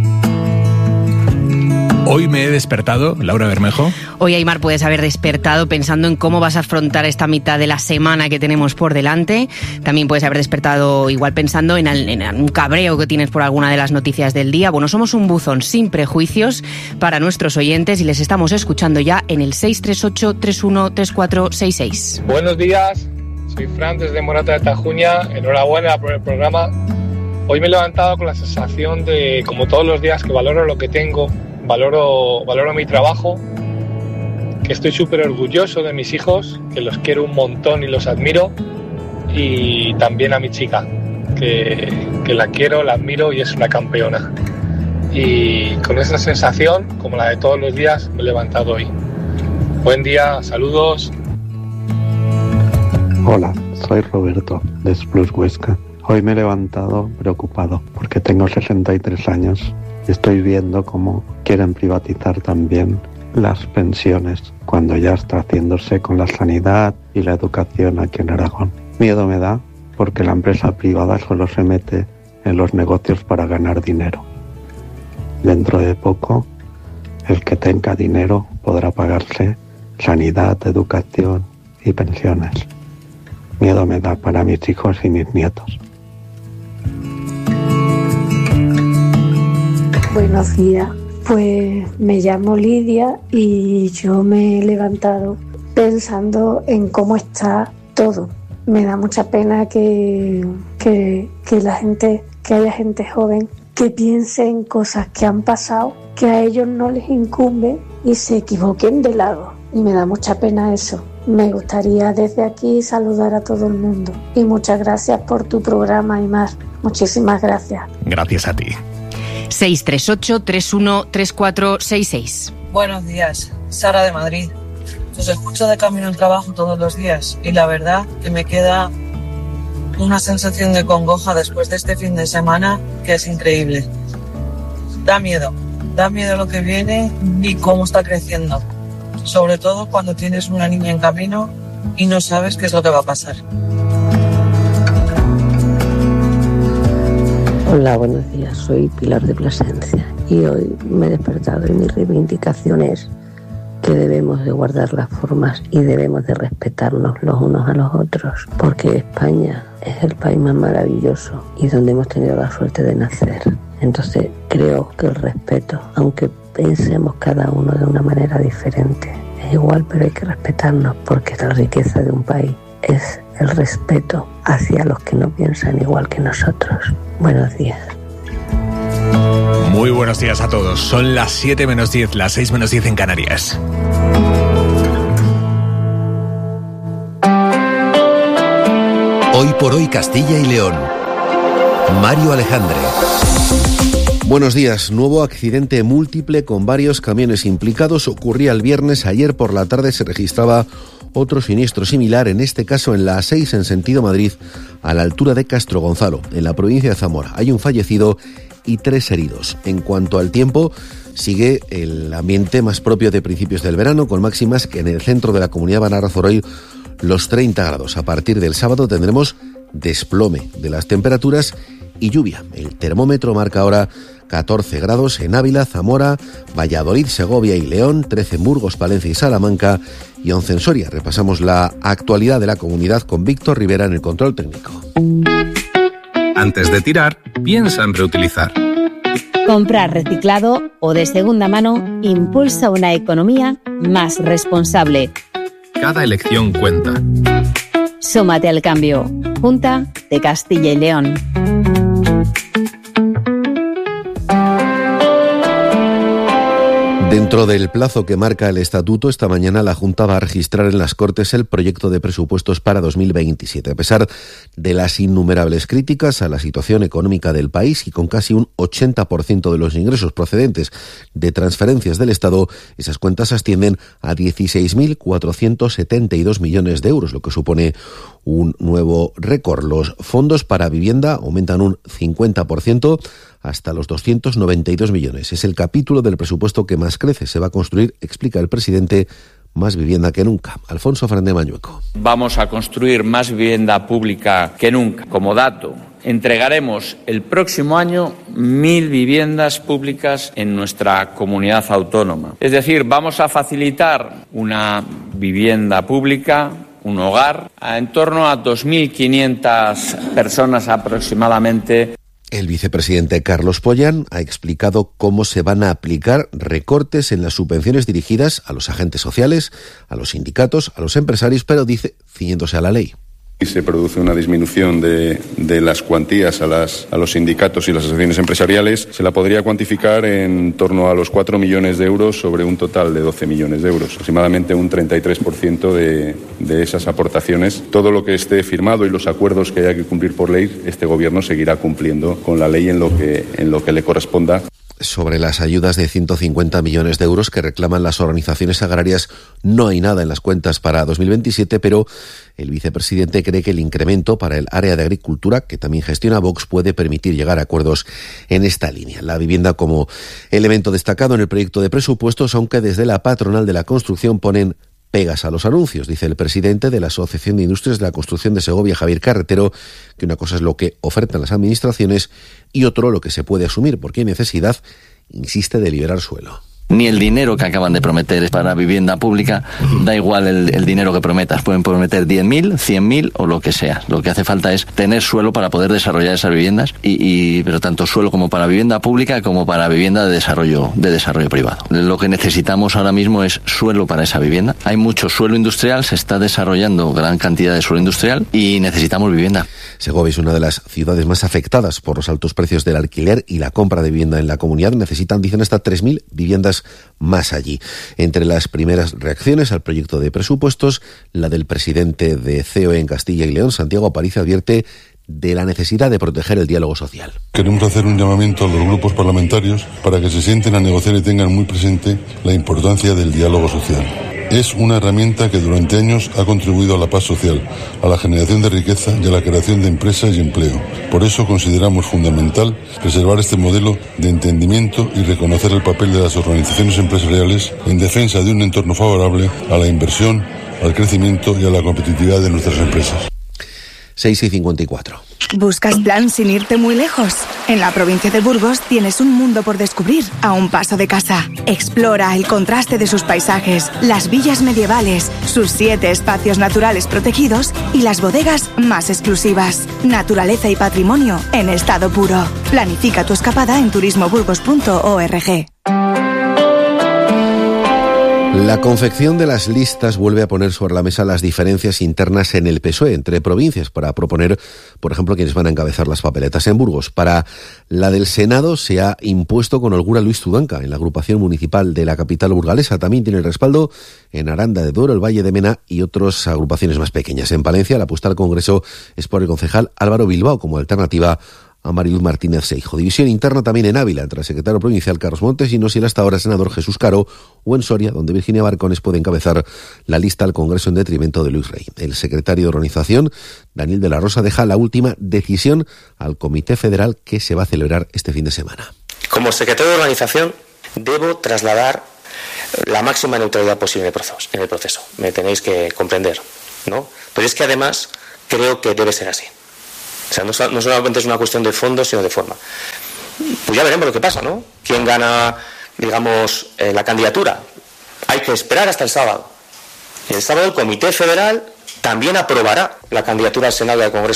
Hoy me he despertado, Laura Bermejo. Hoy, Aimar, puedes haber despertado pensando en cómo vas a afrontar esta mitad de la semana que tenemos por delante. También puedes haber despertado igual pensando en, el, en un cabreo que tienes por alguna de las noticias del día. Bueno, somos un buzón sin prejuicios para nuestros oyentes y les estamos escuchando ya en el seis tres ocho, tres uno tres cuatro seis seis. Buenos días, soy Fran desde Morata de Tajuña. Enhorabuena por el programa. Hoy me he levantado con la sensación de, como todos los días, que valoro lo que tengo. Valoro, valoro mi trabajo, que estoy súper orgulloso de mis hijos, que los quiero un montón y los admiro, y también a mi chica, que, que la quiero, la admiro y es una campeona. Y con esa sensación, como la de todos los días, me he levantado hoy. Buen día, saludos. Hola, soy Roberto, de Splus Huesca. Hoy me he levantado preocupado porque tengo sesenta y tres años. Estoy viendo cómo quieren privatizar también las pensiones cuando ya está haciéndose con la sanidad y la educación aquí en Aragón. Miedo me da porque la empresa privada solo se mete en los negocios para ganar dinero. Dentro de poco, el que tenga dinero podrá pagarse sanidad, educación y pensiones. Miedo me da para mis hijos y mis nietos. Buenos días, pues me llamo Lidia y yo me he levantado pensando en cómo está todo. Me da mucha pena que, que, que la gente, que haya gente joven que piense en cosas que han pasado, que a ellos no les incumbe y se equivoquen de lado. Y me da mucha pena eso. Me gustaría desde aquí saludar a todo el mundo. Y muchas gracias por tu programa, Aimar. Muchísimas gracias. Gracias a ti. seis tres ocho, tres uno tres cuatro seis seis. Buenos días, Sara de Madrid. Os escucho de camino al trabajo todos los días y la verdad que me queda una sensación de congoja después de este fin de semana que es increíble. Da miedo, da miedo lo que viene y cómo está creciendo. Sobre todo cuando tienes una niña en camino y no sabes qué es lo que va a pasar. Hola, buenos días. Soy Pilar de Plasencia y hoy me he despertado y mi reivindicación es que debemos de guardar las formas y debemos de respetarnos los unos a los otros, porque España es el país más maravilloso y donde hemos tenido la suerte de nacer. Entonces creo que el respeto, aunque pensemos cada uno de una manera diferente, es igual, pero hay que respetarnos, porque la riqueza de un país es el respeto hacia los que no piensan igual que nosotros. Buenos días. Muy buenos días a todos. Son las siete menos diez, las seis menos diez en Canarias. Hoy por hoy Castilla y León. Mario Alejandre. Buenos días. Nuevo accidente múltiple con varios camiones implicados ocurría el viernes. Ayer por la tarde se registraba otro siniestro similar, en este caso en la A seis en sentido Madrid, a la altura de Castro Gonzalo, en la provincia de Zamora. Hay un fallecido y tres heridos. En cuanto al tiempo, sigue el ambiente más propio de principios del verano, con máximas que en el centro de la comunidad van a rozar hoy los treinta grados. A partir del sábado tendremos desplome de las temperaturas y lluvia. El termómetro marca ahora catorce grados en Ávila, Zamora, Valladolid, Segovia y León, trece en Burgos, Palencia y Salamanca y once en Soria. Repasamos la actualidad de la comunidad con Víctor Rivera en el control técnico. Antes de tirar, piensa en reutilizar. Comprar reciclado o de segunda mano impulsa una economía más responsable. Cada elección cuenta. Súmate al cambio. Junta de Castilla y León. Dentro del plazo que marca el estatuto, esta mañana la Junta va a registrar en las Cortes el proyecto de presupuestos para dos mil veintisiete. A pesar de las innumerables críticas a la situación económica del país y con casi un ochenta por ciento de los ingresos procedentes de transferencias del Estado, esas cuentas ascienden a dieciséis mil cuatrocientos setenta y dos millones de euros, lo que supone un nuevo récord. Los fondos para vivienda aumentan un cincuenta por ciento hasta los doscientos noventa y dos millones. Es el capítulo del presupuesto que más crece. Se va a construir, explica el presidente, más vivienda que nunca. Alfonso Fernández Mañueco. Vamos a construir más vivienda pública que nunca. Como dato, entregaremos el próximo año mil viviendas públicas en nuestra comunidad autónoma. Es decir, vamos a facilitar una vivienda pública, un hogar, a en torno a dos mil quinientas personas aproximadamente. El vicepresidente Carlos Pollán ha explicado cómo se van a aplicar recortes en las subvenciones dirigidas a los agentes sociales, a los sindicatos, a los empresarios, pero dice, ciñéndose a la ley. Se produce una disminución de, de las cuantías a, las, a los sindicatos y las asociaciones empresariales. Se la podría cuantificar en torno a los cuatro millones de euros sobre un total de doce millones de euros. Aproximadamente un treinta y tres por ciento de, de esas aportaciones. Todo lo que esté firmado y los acuerdos que haya que cumplir por ley, este Gobierno seguirá cumpliendo con la ley en lo que, en lo que le corresponda. Sobre las ayudas de ciento cincuenta millones de euros que reclaman las organizaciones agrarias, no hay nada en las cuentas para dos mil veintisiete, pero el vicepresidente cree que el incremento para el área de agricultura, que también gestiona Vox, puede permitir llegar a acuerdos en esta línea. La vivienda como elemento destacado en el proyecto de presupuestos, aunque desde la patronal de la construcción ponen pegas a los anuncios. Dice el presidente de la Asociación de Industrias de la Construcción de Segovia, Javier Carretero, que una cosa es lo que ofertan las administraciones y otro lo que se puede asumir, porque hay necesidad, insiste, de liberar suelo. Ni el dinero que acaban de prometer es para vivienda pública, da igual el, el dinero que prometas, pueden prometer diez mil, cien mil o lo que sea. Lo que hace falta es tener suelo para poder desarrollar esas viviendas, y, y pero tanto suelo como para vivienda pública como para vivienda de desarrollo, de desarrollo privado. Lo que necesitamos ahora mismo es suelo para esa vivienda. Hay mucho suelo industrial, se está desarrollando gran cantidad de suelo industrial y necesitamos vivienda. Segovia es una de las ciudades más afectadas por los altos precios del alquiler y la compra de vivienda en la comunidad. Necesitan, dicen, hasta tres mil viviendas más allí. Entre las primeras reacciones al proyecto de presupuestos, la del presidente de C O E en Castilla y León, Santiago Aparicio, advierte de la necesidad de proteger el diálogo social. Queremos hacer un llamamiento a los grupos parlamentarios para que se sienten a negociar y tengan muy presente la importancia del diálogo social. Es una herramienta que durante años ha contribuido a la paz social, a la generación de riqueza y a la creación de empresas y empleo. Por eso consideramos fundamental preservar este modelo de entendimiento y reconocer el papel de las organizaciones empresariales en defensa de un entorno favorable a la inversión, al crecimiento y a la competitividad de nuestras empresas. seis y cincuenta y cuatro. ¿Buscas plan sin irte muy lejos? En la provincia de Burgos tienes un mundo por descubrir a un paso de casa. Explora el contraste de sus paisajes, las villas medievales, sus siete espacios naturales protegidos y las bodegas más exclusivas. Naturaleza y patrimonio en estado puro. Planifica tu escapada en turismo burgos punto org. La confección de las listas vuelve a poner sobre la mesa las diferencias internas en el P S O E entre provincias para proponer, por ejemplo, quienes van a encabezar las papeletas en Burgos. Para la del Senado se ha impuesto con holgura Luis Tudanca en la agrupación municipal de la capital burgalesa. También tiene el respaldo en Aranda de Duero, el Valle de Mena y otras agrupaciones más pequeñas. En Palencia, la apuesta al Congreso es por el concejal Álvaro Bilbao como alternativa a Mariluz Martínez Seijo. División interna también en Ávila entre el secretario provincial Carlos Montesinos y el hasta ahora senador Jesús Caro, o en Soria, donde Virginia Barcones puede encabezar la lista al Congreso en detrimento de Luis Rey. El secretario de organización, Daniel de la Rosa, deja la última decisión al Comité Federal que se va a celebrar este fin de semana. Como secretario de organización debo trasladar la máxima neutralidad posible en el proceso. En el proceso. Me tenéis que comprender, ¿no? Pero es que además creo que debe ser así. O sea, no, no solamente es una cuestión de fondo, sino de forma. Pues ya veremos lo que pasa, ¿no? ¿Quién gana, digamos, eh, la candidatura? Hay que esperar hasta el sábado. Y el sábado el Comité Federal también aprobará la candidatura al Senado y al Congreso.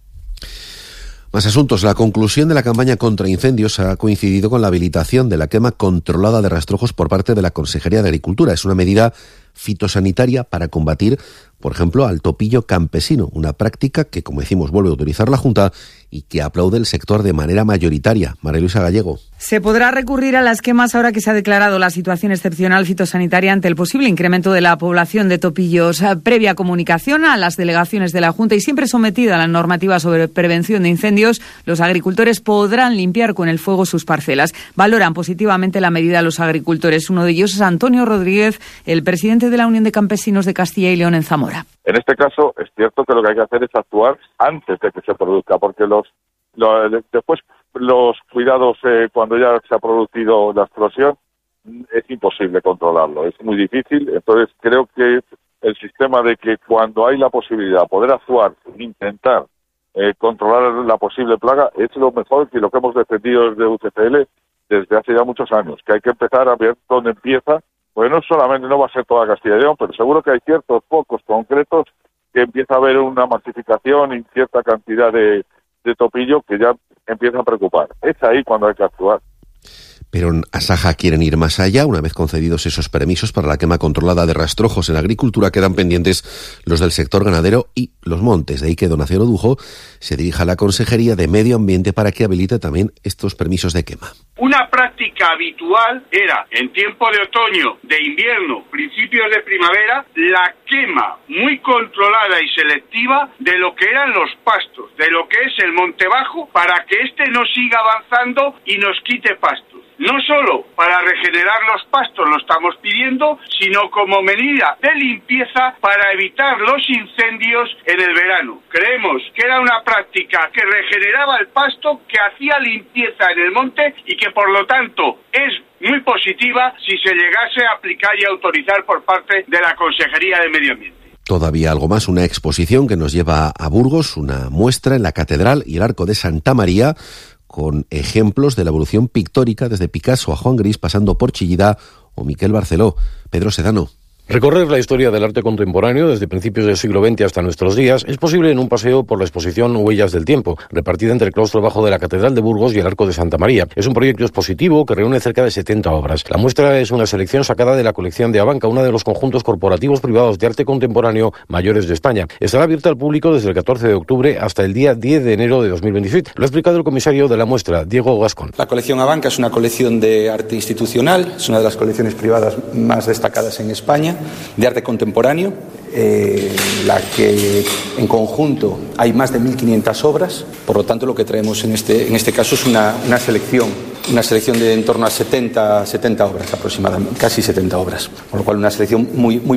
Más asuntos. La conclusión de la campaña contra incendios ha coincidido con la habilitación de la quema controlada de rastrojos por parte de la Consejería de Agricultura. Es una medida fitosanitaria para combatir, por ejemplo, al topillo campesino, una práctica que, como decimos, vuelve a autorizar la Junta y que aplaude el sector de manera mayoritaria. María Luisa Gallego. Se podrá recurrir a las quemas ahora que se ha declarado la situación excepcional fitosanitaria ante el posible incremento de la población de topillos. Previa comunicación a las delegaciones de la Junta y siempre sometida a la normativa sobre prevención de incendios, los agricultores podrán limpiar con el fuego sus parcelas. Valoran positivamente la medida los agricultores. Uno de ellos es Antonio Rodríguez, el presidente de la Unión de Campesinos de Castilla y León en Zamora. En este caso es cierto que lo que hay que hacer es actuar antes de que se produzca, porque los, los después los cuidados eh, cuando ya se ha producido la explosión es imposible controlarlo, es muy difícil. Entonces creo que el sistema de que cuando hay la posibilidad de poder actuar, intentar eh, controlar la posible plaga es lo mejor y lo que hemos defendido desde U C C L desde hace ya muchos años, que hay que empezar a ver dónde empieza. Pues no solamente no va a ser toda Castilla y León, pero seguro que hay ciertos focos concretos que empieza a haber una masificación y cierta cantidad de, de topillo que ya empieza a preocupar. Es ahí cuando hay que actuar. Pero en Asaja quieren ir más allá. Una vez concedidos esos permisos para la quema controlada de rastrojos en la agricultura, quedan pendientes los del sector ganadero y los montes. De ahí que Don Acero Dujo se dirija a la Consejería de Medio Ambiente para que habilite también estos permisos de quema. Una práctica habitual era, en tiempo de otoño, de invierno, principios de primavera, la quema muy controlada y selectiva de lo que eran los pastos, de lo que es el monte bajo, para que éste no siga avanzando y nos quite pastos. No solo para regenerar los pastos lo estamos pidiendo, sino como medida de limpieza para evitar los incendios en el verano. Creemos que era una práctica que regeneraba el pasto, que hacía limpieza en el monte y que por lo tanto es muy positiva si se llegase a aplicar y autorizar por parte de la Consejería de Medio Ambiente. Todavía algo más, una exposición que nos lleva a Burgos, una muestra en la Catedral y el Arco de Santa María, con ejemplos de la evolución pictórica desde Picasso a Juan Gris, pasando por Chillida o Miquel Barceló. Pedro Sedano. Recorrer la historia del arte contemporáneo desde principios del siglo veinte hasta nuestros días es posible en un paseo por la exposición Huellas del Tiempo, repartida entre el claustro bajo de la Catedral de Burgos y el Arco de Santa María. Es un proyecto expositivo que reúne cerca de setenta obras. La muestra es una selección sacada de la colección de Abanca, uno de los conjuntos corporativos privados de arte contemporáneo mayores de España. Estará abierta al público desde el catorce de octubre hasta el día diez de enero de dos mil veintisiete. Lo ha explicado el comisario de la muestra, Diego Gascón. La colección Abanca es una colección de arte institucional, es una de las colecciones privadas más destacadas en España, de arte contemporáneo, eh, la que en conjunto hay más de mil quinientas obras. Por lo tanto, lo que traemos en este, en este caso es una, una selección una selección de en torno a setenta, setenta obras aproximadamente, casi setenta obras, con lo cual una selección muy, muy particular.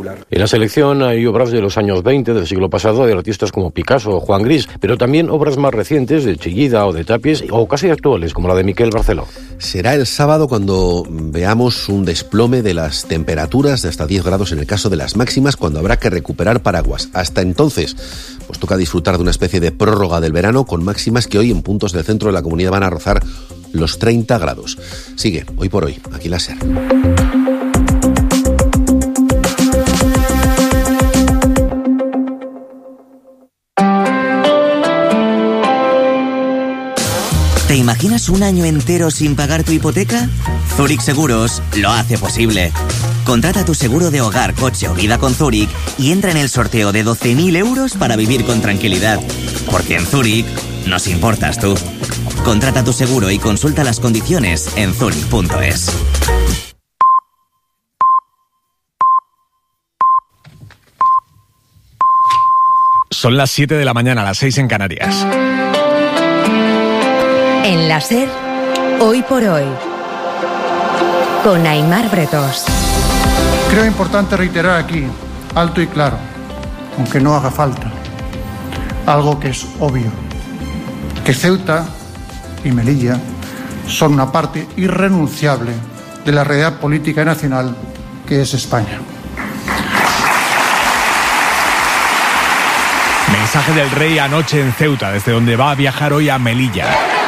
particular. En la selección hay obras de los años veinte del siglo pasado de artistas como Picasso o Juan Gris, pero también obras más recientes de Chillida o de Tapies o casi actuales como la de Miquel Barceló. Será el sábado cuando veamos un desplome de las temperaturas de hasta diez grados en el caso de las máximas, cuando habrá que recuperar paraguas. Hasta entonces, pues toca disfrutar de una especie de prórroga del verano con máximas que hoy en puntos del centro de la comunidad van a rozar los treinta grados. Sigue, Hoy por Hoy, aquí la SER. ¿Te imaginas un año entero sin pagar tu hipoteca? Zurich Seguros lo hace posible. Contrata tu seguro de hogar, coche o vida con Zurich y entra en el sorteo de doce mil euros para vivir con tranquilidad. Porque en Zurich nos importas tú. Contrata tu seguro y consulta las condiciones en zurich punto es. Son las siete de la mañana, las seis en Canarias. En la SER, Hoy por Hoy, con Aimar Bretos. Creo importante reiterar aquí, alto y claro, aunque no haga falta, algo que es obvio, que Ceuta y Melilla son una parte irrenunciable de la realidad política nacional que es España. Mensaje del rey anoche en Ceuta, desde donde va a viajar hoy a Melilla.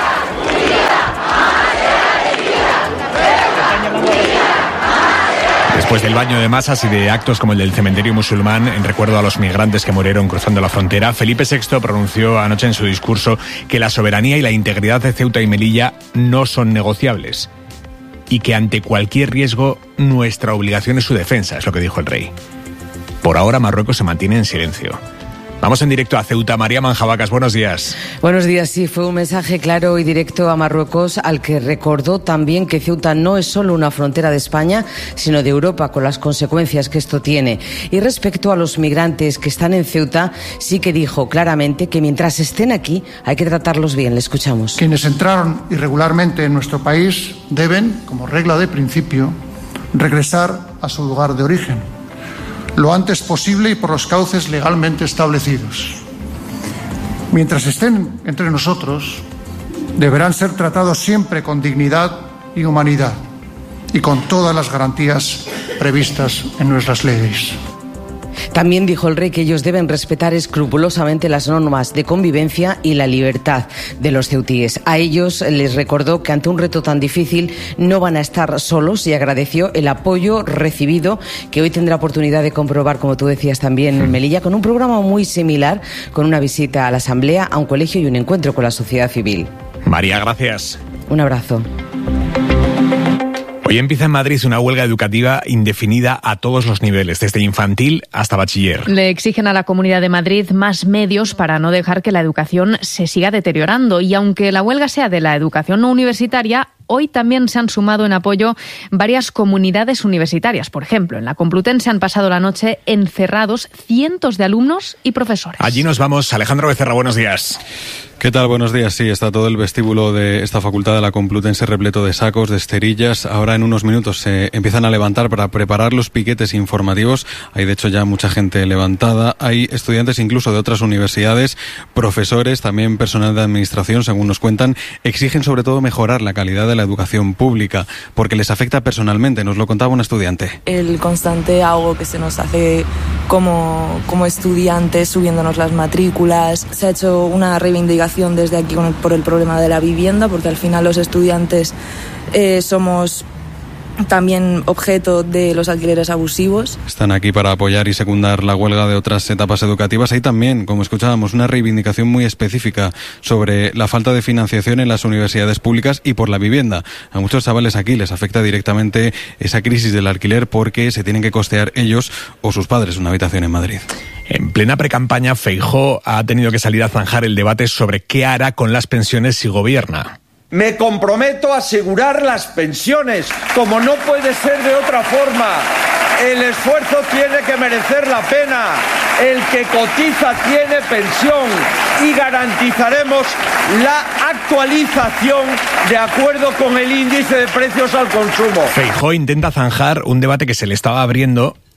Después del baño de masas y de actos como el del cementerio musulmán en recuerdo a los migrantes que murieron cruzando la frontera, Felipe sexto pronunció anoche en su discurso que la soberanía y la integridad de Ceuta y Melilla no son negociables y que ante cualquier riesgo nuestra obligación es su defensa, es lo que dijo el rey. Por ahora Marruecos se mantiene en silencio. Vamos en directo a Ceuta. María Manjabacas, buenos días. Buenos días, sí, fue un mensaje claro y directo a Marruecos, al que recordó también que Ceuta no es solo una frontera de España, sino de Europa, con las consecuencias que esto tiene. Y respecto a los migrantes que están en Ceuta, sí que dijo claramente que mientras estén aquí hay que tratarlos bien. Le escuchamos. Quienes entraron irregularmente en nuestro país deben, como regla de principio, regresar a su lugar de origen lo antes posible y por los cauces legalmente establecidos. Mientras estén entre nosotros, deberán ser tratados siempre con dignidad y humanidad y con todas las garantías previstas en nuestras leyes. También dijo el rey que ellos deben respetar escrupulosamente las normas de convivencia y la libertad de los ceutíes. A ellos les recordó que ante un reto tan difícil no van a estar solos y agradeció el apoyo recibido, que hoy tendrá oportunidad de comprobar, como tú decías también, en Melilla, con un programa muy similar, con una visita a la Asamblea, a un colegio y un encuentro con la sociedad civil. María, gracias. Un abrazo. Hoy empieza en Madrid una huelga educativa indefinida a todos los niveles, desde infantil hasta bachiller. Le exigen a la Comunidad de Madrid más medios para no dejar que la educación se siga deteriorando. Y aunque la huelga sea de la educación no universitaria, hoy también se han sumado en apoyo varias comunidades universitarias. Por ejemplo, en la Complutense han pasado la noche encerrados cientos de alumnos y profesores. Allí nos vamos. Alejandro Becerra, buenos días. ¿Qué tal? Buenos días. Sí, está todo el vestíbulo de esta facultad de la Complutense repleto de sacos, de esterillas. Ahora en unos minutos se empiezan a levantar para preparar los piquetes informativos. Hay de hecho ya mucha gente levantada. Hay estudiantes incluso de otras universidades, profesores, también personal de administración, según nos cuentan. Exigen sobre todo mejorar la calidad de la educación pública porque les afecta personalmente. Nos lo contaba una estudiante. El constante ahogo que se nos hace como, como estudiantes, subiéndonos las matrículas. Se ha hecho una reivindicación desde aquí con el, por el problema de la vivienda, porque al final los estudiantes eh, somos también objeto de los alquileres abusivos. Están aquí para apoyar y secundar la huelga de otras etapas educativas. Hay también, como escuchábamos, una reivindicación muy específica sobre la falta de financiación en las universidades públicas y por la vivienda. A muchos chavales aquí les afecta directamente esa crisis del alquiler porque se tienen que costear ellos o sus padres una habitación en Madrid. En plena precampaña, Feijóo ha tenido que salir a zanjar el debate sobre qué hará con las pensiones si gobierna. Me comprometo a asegurar las pensiones, como no puede ser de otra forma. El esfuerzo tiene que merecer la pena. El que cotiza tiene pensión y garantizaremos la actualización de acuerdo con el índice de precios al consumo. Feijóo intenta zanjar un debate que se le estaba abriendo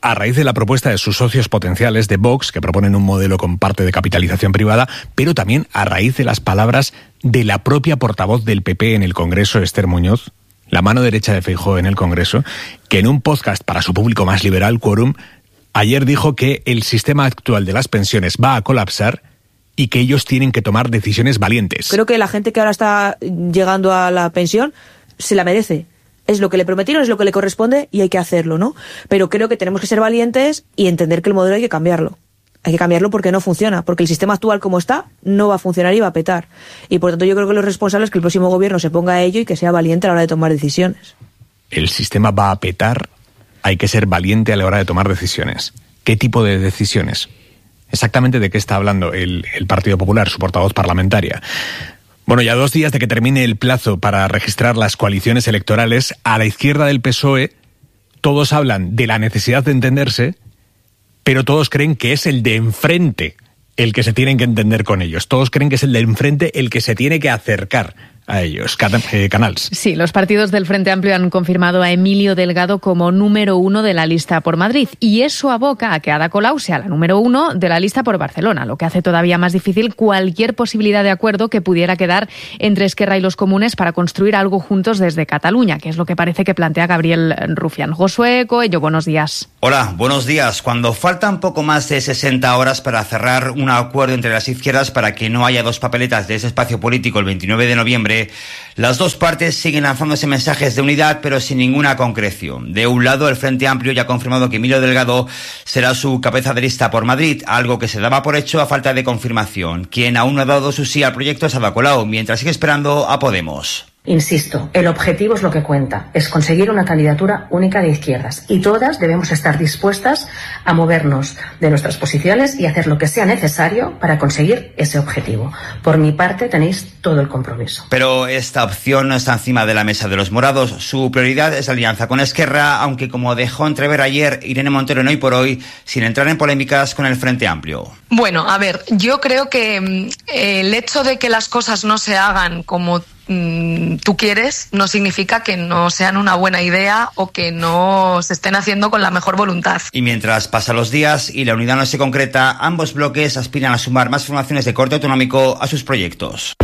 a raíz de la propuesta de sus socios potenciales de Vox, que proponen un modelo con parte de capitalización privada, pero también a raíz de las palabras de la propia portavoz del P P en el Congreso, Esther Muñoz, la mano derecha de Feijóo en el Congreso, que en un podcast para su público más liberal, Quórum, ayer dijo que el sistema actual de las pensiones va a colapsar y que ellos tienen que tomar decisiones valientes. Creo que la gente que ahora está llegando a la pensión se la merece. Es lo que le prometieron, es lo que le corresponde y hay que hacerlo, ¿no? Pero creo que tenemos que ser valientes y entender que el modelo hay que cambiarlo. Hay que cambiarlo porque no funciona, porque el sistema actual como está no va a funcionar y va a petar. Y por tanto yo creo que lo responsable es que el próximo gobierno se ponga a ello y que sea valiente a la hora de tomar decisiones. El sistema va a petar, hay que ser valiente a la hora de tomar decisiones. ¿Qué tipo de decisiones? Exactamente de qué está hablando el, el Partido Popular, su portavoz parlamentaria. Bueno, ya dos días de que termine el plazo para registrar las coaliciones electorales, a la izquierda del P S O E todos hablan de la necesidad de entenderse, pero todos creen que es el de enfrente el que se tienen que entender con ellos. Todos creen que es el de enfrente el que se tiene que acercar a ellos. Eh, Canals. Sí, los partidos del Frente Amplio han confirmado a Emilio Delgado como número uno de la lista por Madrid, y eso aboca a que Ada Colau sea la número uno de la lista por Barcelona, lo que hace todavía más difícil cualquier posibilidad de acuerdo que pudiera quedar entre Esquerra y los comunes para construir algo juntos desde Cataluña, que es lo que parece que plantea Gabriel Rufián. Josué Coello, buenos días. Hola, buenos días. Cuando faltan poco más de sesenta horas para cerrar un acuerdo entre las izquierdas para que no haya dos papeletas de ese espacio político el veintinueve de noviembre, las dos partes siguen lanzándose mensajes de unidad, pero sin ninguna concreción. De un lado, el Frente Amplio ya ha confirmado que Emilio Delgado será su cabeza de lista por Madrid, algo que se daba por hecho a falta de confirmación. Quien aún no ha dado su sí al proyecto es Ada Colau, mientras sigue esperando a Podemos. Insisto, el objetivo es lo que cuenta, es conseguir una candidatura única de izquierdas, y todas debemos estar dispuestas a movernos de nuestras posiciones y hacer lo que sea necesario para conseguir ese objetivo. Por mi parte, tenéis todo el compromiso. Pero esta opción no está encima de la mesa de los morados. Su prioridad es la alianza con Esquerra, aunque como dejó entrever ayer Irene Montero en Hoy por Hoy, sin entrar en polémicas con el Frente Amplio. Bueno, a ver, yo creo que eh, el hecho de que las cosas no se hagan como tú quieres no significa que no sean una buena idea o que no se estén haciendo con la mejor voluntad. Y mientras pasan los días y la unidad no se concreta, ambos bloques aspiran a sumar más formaciones de corte autonómico a sus proyectos.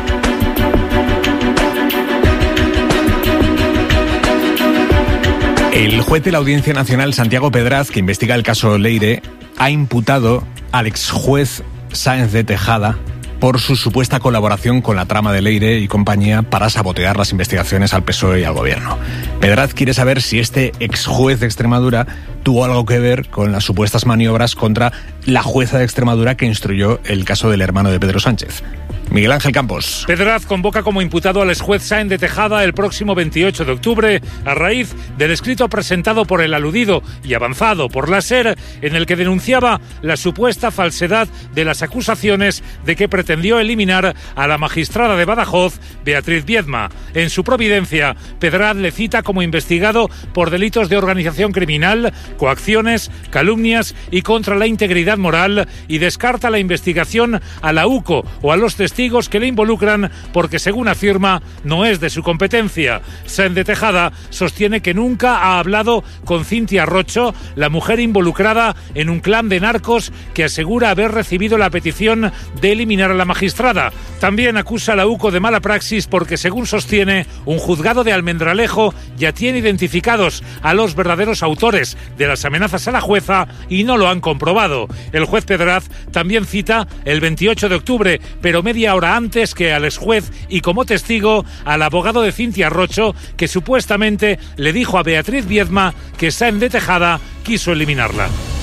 El juez de la Audiencia Nacional, Santiago Pedraz, que investiga el caso Leire, ha imputado al exjuez Sáenz de Tejada por su supuesta colaboración con la trama de Leire y compañía para sabotear las investigaciones al P S O E y al gobierno. Pedraz quiere saber si este exjuez de Extremadura tuvo algo que ver con las supuestas maniobras contra la jueza de Extremadura que instruyó el caso del hermano de Pedro Sánchez. Miguel Ángel Campos. Pedraz convoca como imputado al exjuez Sáenz de Tejada el próximo veintiocho de octubre a raíz del escrito presentado por el aludido y avanzado por la SER en el que denunciaba la supuesta falsedad de las acusaciones de que pretendió eliminar a la magistrada de Badajoz, Beatriz Viedma. En su providencia, Pedraz le cita como investigado por delitos de organización criminal, coacciones, calumnias y contra la integridad moral, y descarta la investigación a la U C O o a los testigos que le involucran porque, según afirma, no es de su competencia. Sáenz de Tejada sostiene que nunca ha hablado con Cintia Rocho, la mujer involucrada en un clan de narcos que asegura haber recibido la petición de eliminar a la magistrada. También acusa a la U C O de mala praxis porque, según sostiene, un juzgado de Almendralejo ya tiene identificados a los verdaderos autores de las amenazas a la jueza y no lo han comprobado. El juez Pedraz también cita el veintiocho de octubre, pero media hora antes, que al exjuez y como testigo al abogado de Cintia Rocho, que supuestamente le dijo a Beatriz Viedma que Sáenz de Tejada quiso eliminarla.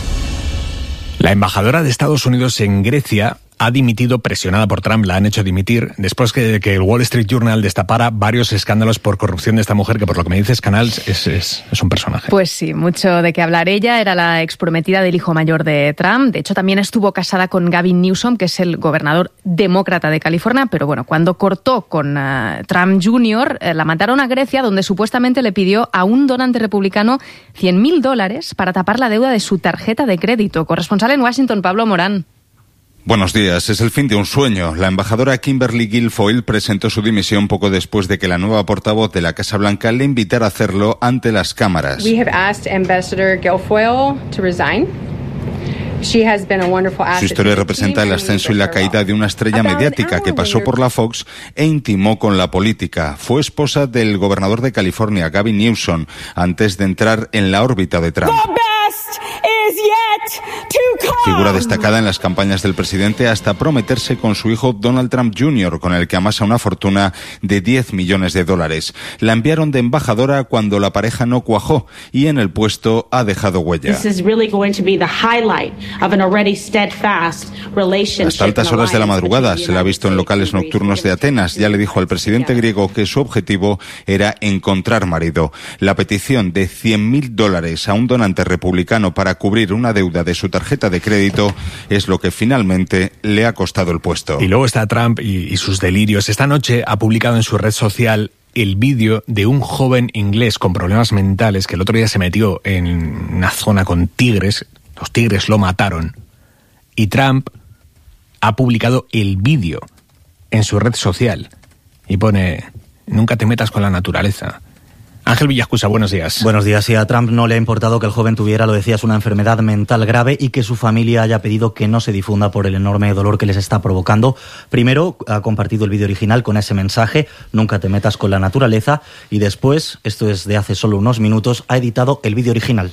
La embajadora de Estados Unidos en Grecia ha dimitido, presionada por Trump, la han hecho dimitir, después que, que el Wall Street Journal destapara varios escándalos por corrupción de esta mujer, que por lo que me dices, Canals, es, es, es un personaje. Pues sí, mucho de qué hablar. Ella era la exprometida del hijo mayor de Trump. De hecho, también estuvo casada con Gavin Newsom, que es el gobernador demócrata de California, pero bueno, cuando cortó con uh, Trump junior, eh, la mandaron a Grecia, donde supuestamente le pidió a un donante republicano cien mil dólares para tapar la deuda de su tarjeta de crédito. Corresponsal en Washington, Pablo Morán. Buenos días. Es el fin de un sueño. La embajadora Kimberly Guilfoyle presentó su dimisión poco después de que la nueva portavoz de la Casa Blanca le invitara a hacerlo ante las cámaras. We have asked Ambassador Guilfoyle to resign. She has been a wonderful asset. Su historia representa el ascenso y la caída de una estrella mediática que pasó por la Fox e intimó con la política. Fue esposa del gobernador de California, Gavin Newsom, antes de entrar en la órbita de Trump. Figura destacada en las campañas del presidente hasta prometerse con su hijo Donald Trump junior, con el que amasa una fortuna de diez millones de dólares. La enviaron de embajadora cuando la pareja no cuajó y en el puesto ha dejado huella. Hasta altas horas de la madrugada se la ha visto en locales nocturnos de Atenas. Ya le dijo al presidente griego que su objetivo era encontrar marido. La petición de cien mil dólares a un donante republicano para cubrir una deuda de su tarjeta de crédito es lo que finalmente le ha costado el puesto. Y luego está Trump y, y sus delirios. Esta noche ha publicado en su red social el vídeo de un joven inglés con problemas mentales que el otro día se metió en una zona con tigres. Los tigres lo mataron. Y Trump ha publicado el vídeo en su red social y pone: nunca te metas con la naturaleza. Ángel Villascusa, buenos días. Buenos días. Y a Trump no le ha importado que el joven tuviera, lo decías, una enfermedad mental grave y que su familia haya pedido que no se difunda por el enorme dolor que les está provocando. Primero ha compartido el vídeo original con ese mensaje: nunca te metas con la naturaleza. Y después, esto es de hace solo unos minutos, ha editado el vídeo original.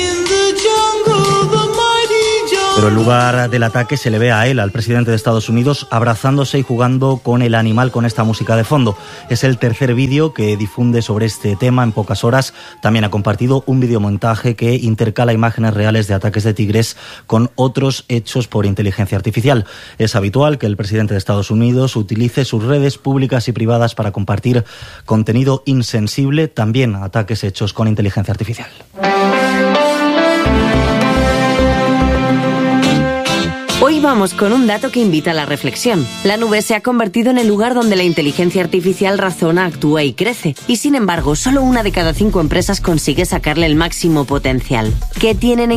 Pero en lugar del ataque se le ve a él, al presidente de Estados Unidos, abrazándose y jugando con el animal con esta música de fondo. Es el tercer vídeo que difunde sobre este tema en pocas horas. También ha compartido un videomontaje que intercala imágenes reales de ataques de tigres con otros hechos por inteligencia artificial. Es habitual que el presidente de Estados Unidos utilice sus redes públicas y privadas para compartir contenido insensible, también ataques hechos con inteligencia artificial. Hoy vamos con un dato que invita a la reflexión. La nube se ha convertido en el lugar donde la inteligencia artificial razona, actúa y crece. Y sin embargo, solo una de cada cinco empresas consigue sacarle el máximo potencial. ¿Qué tienen en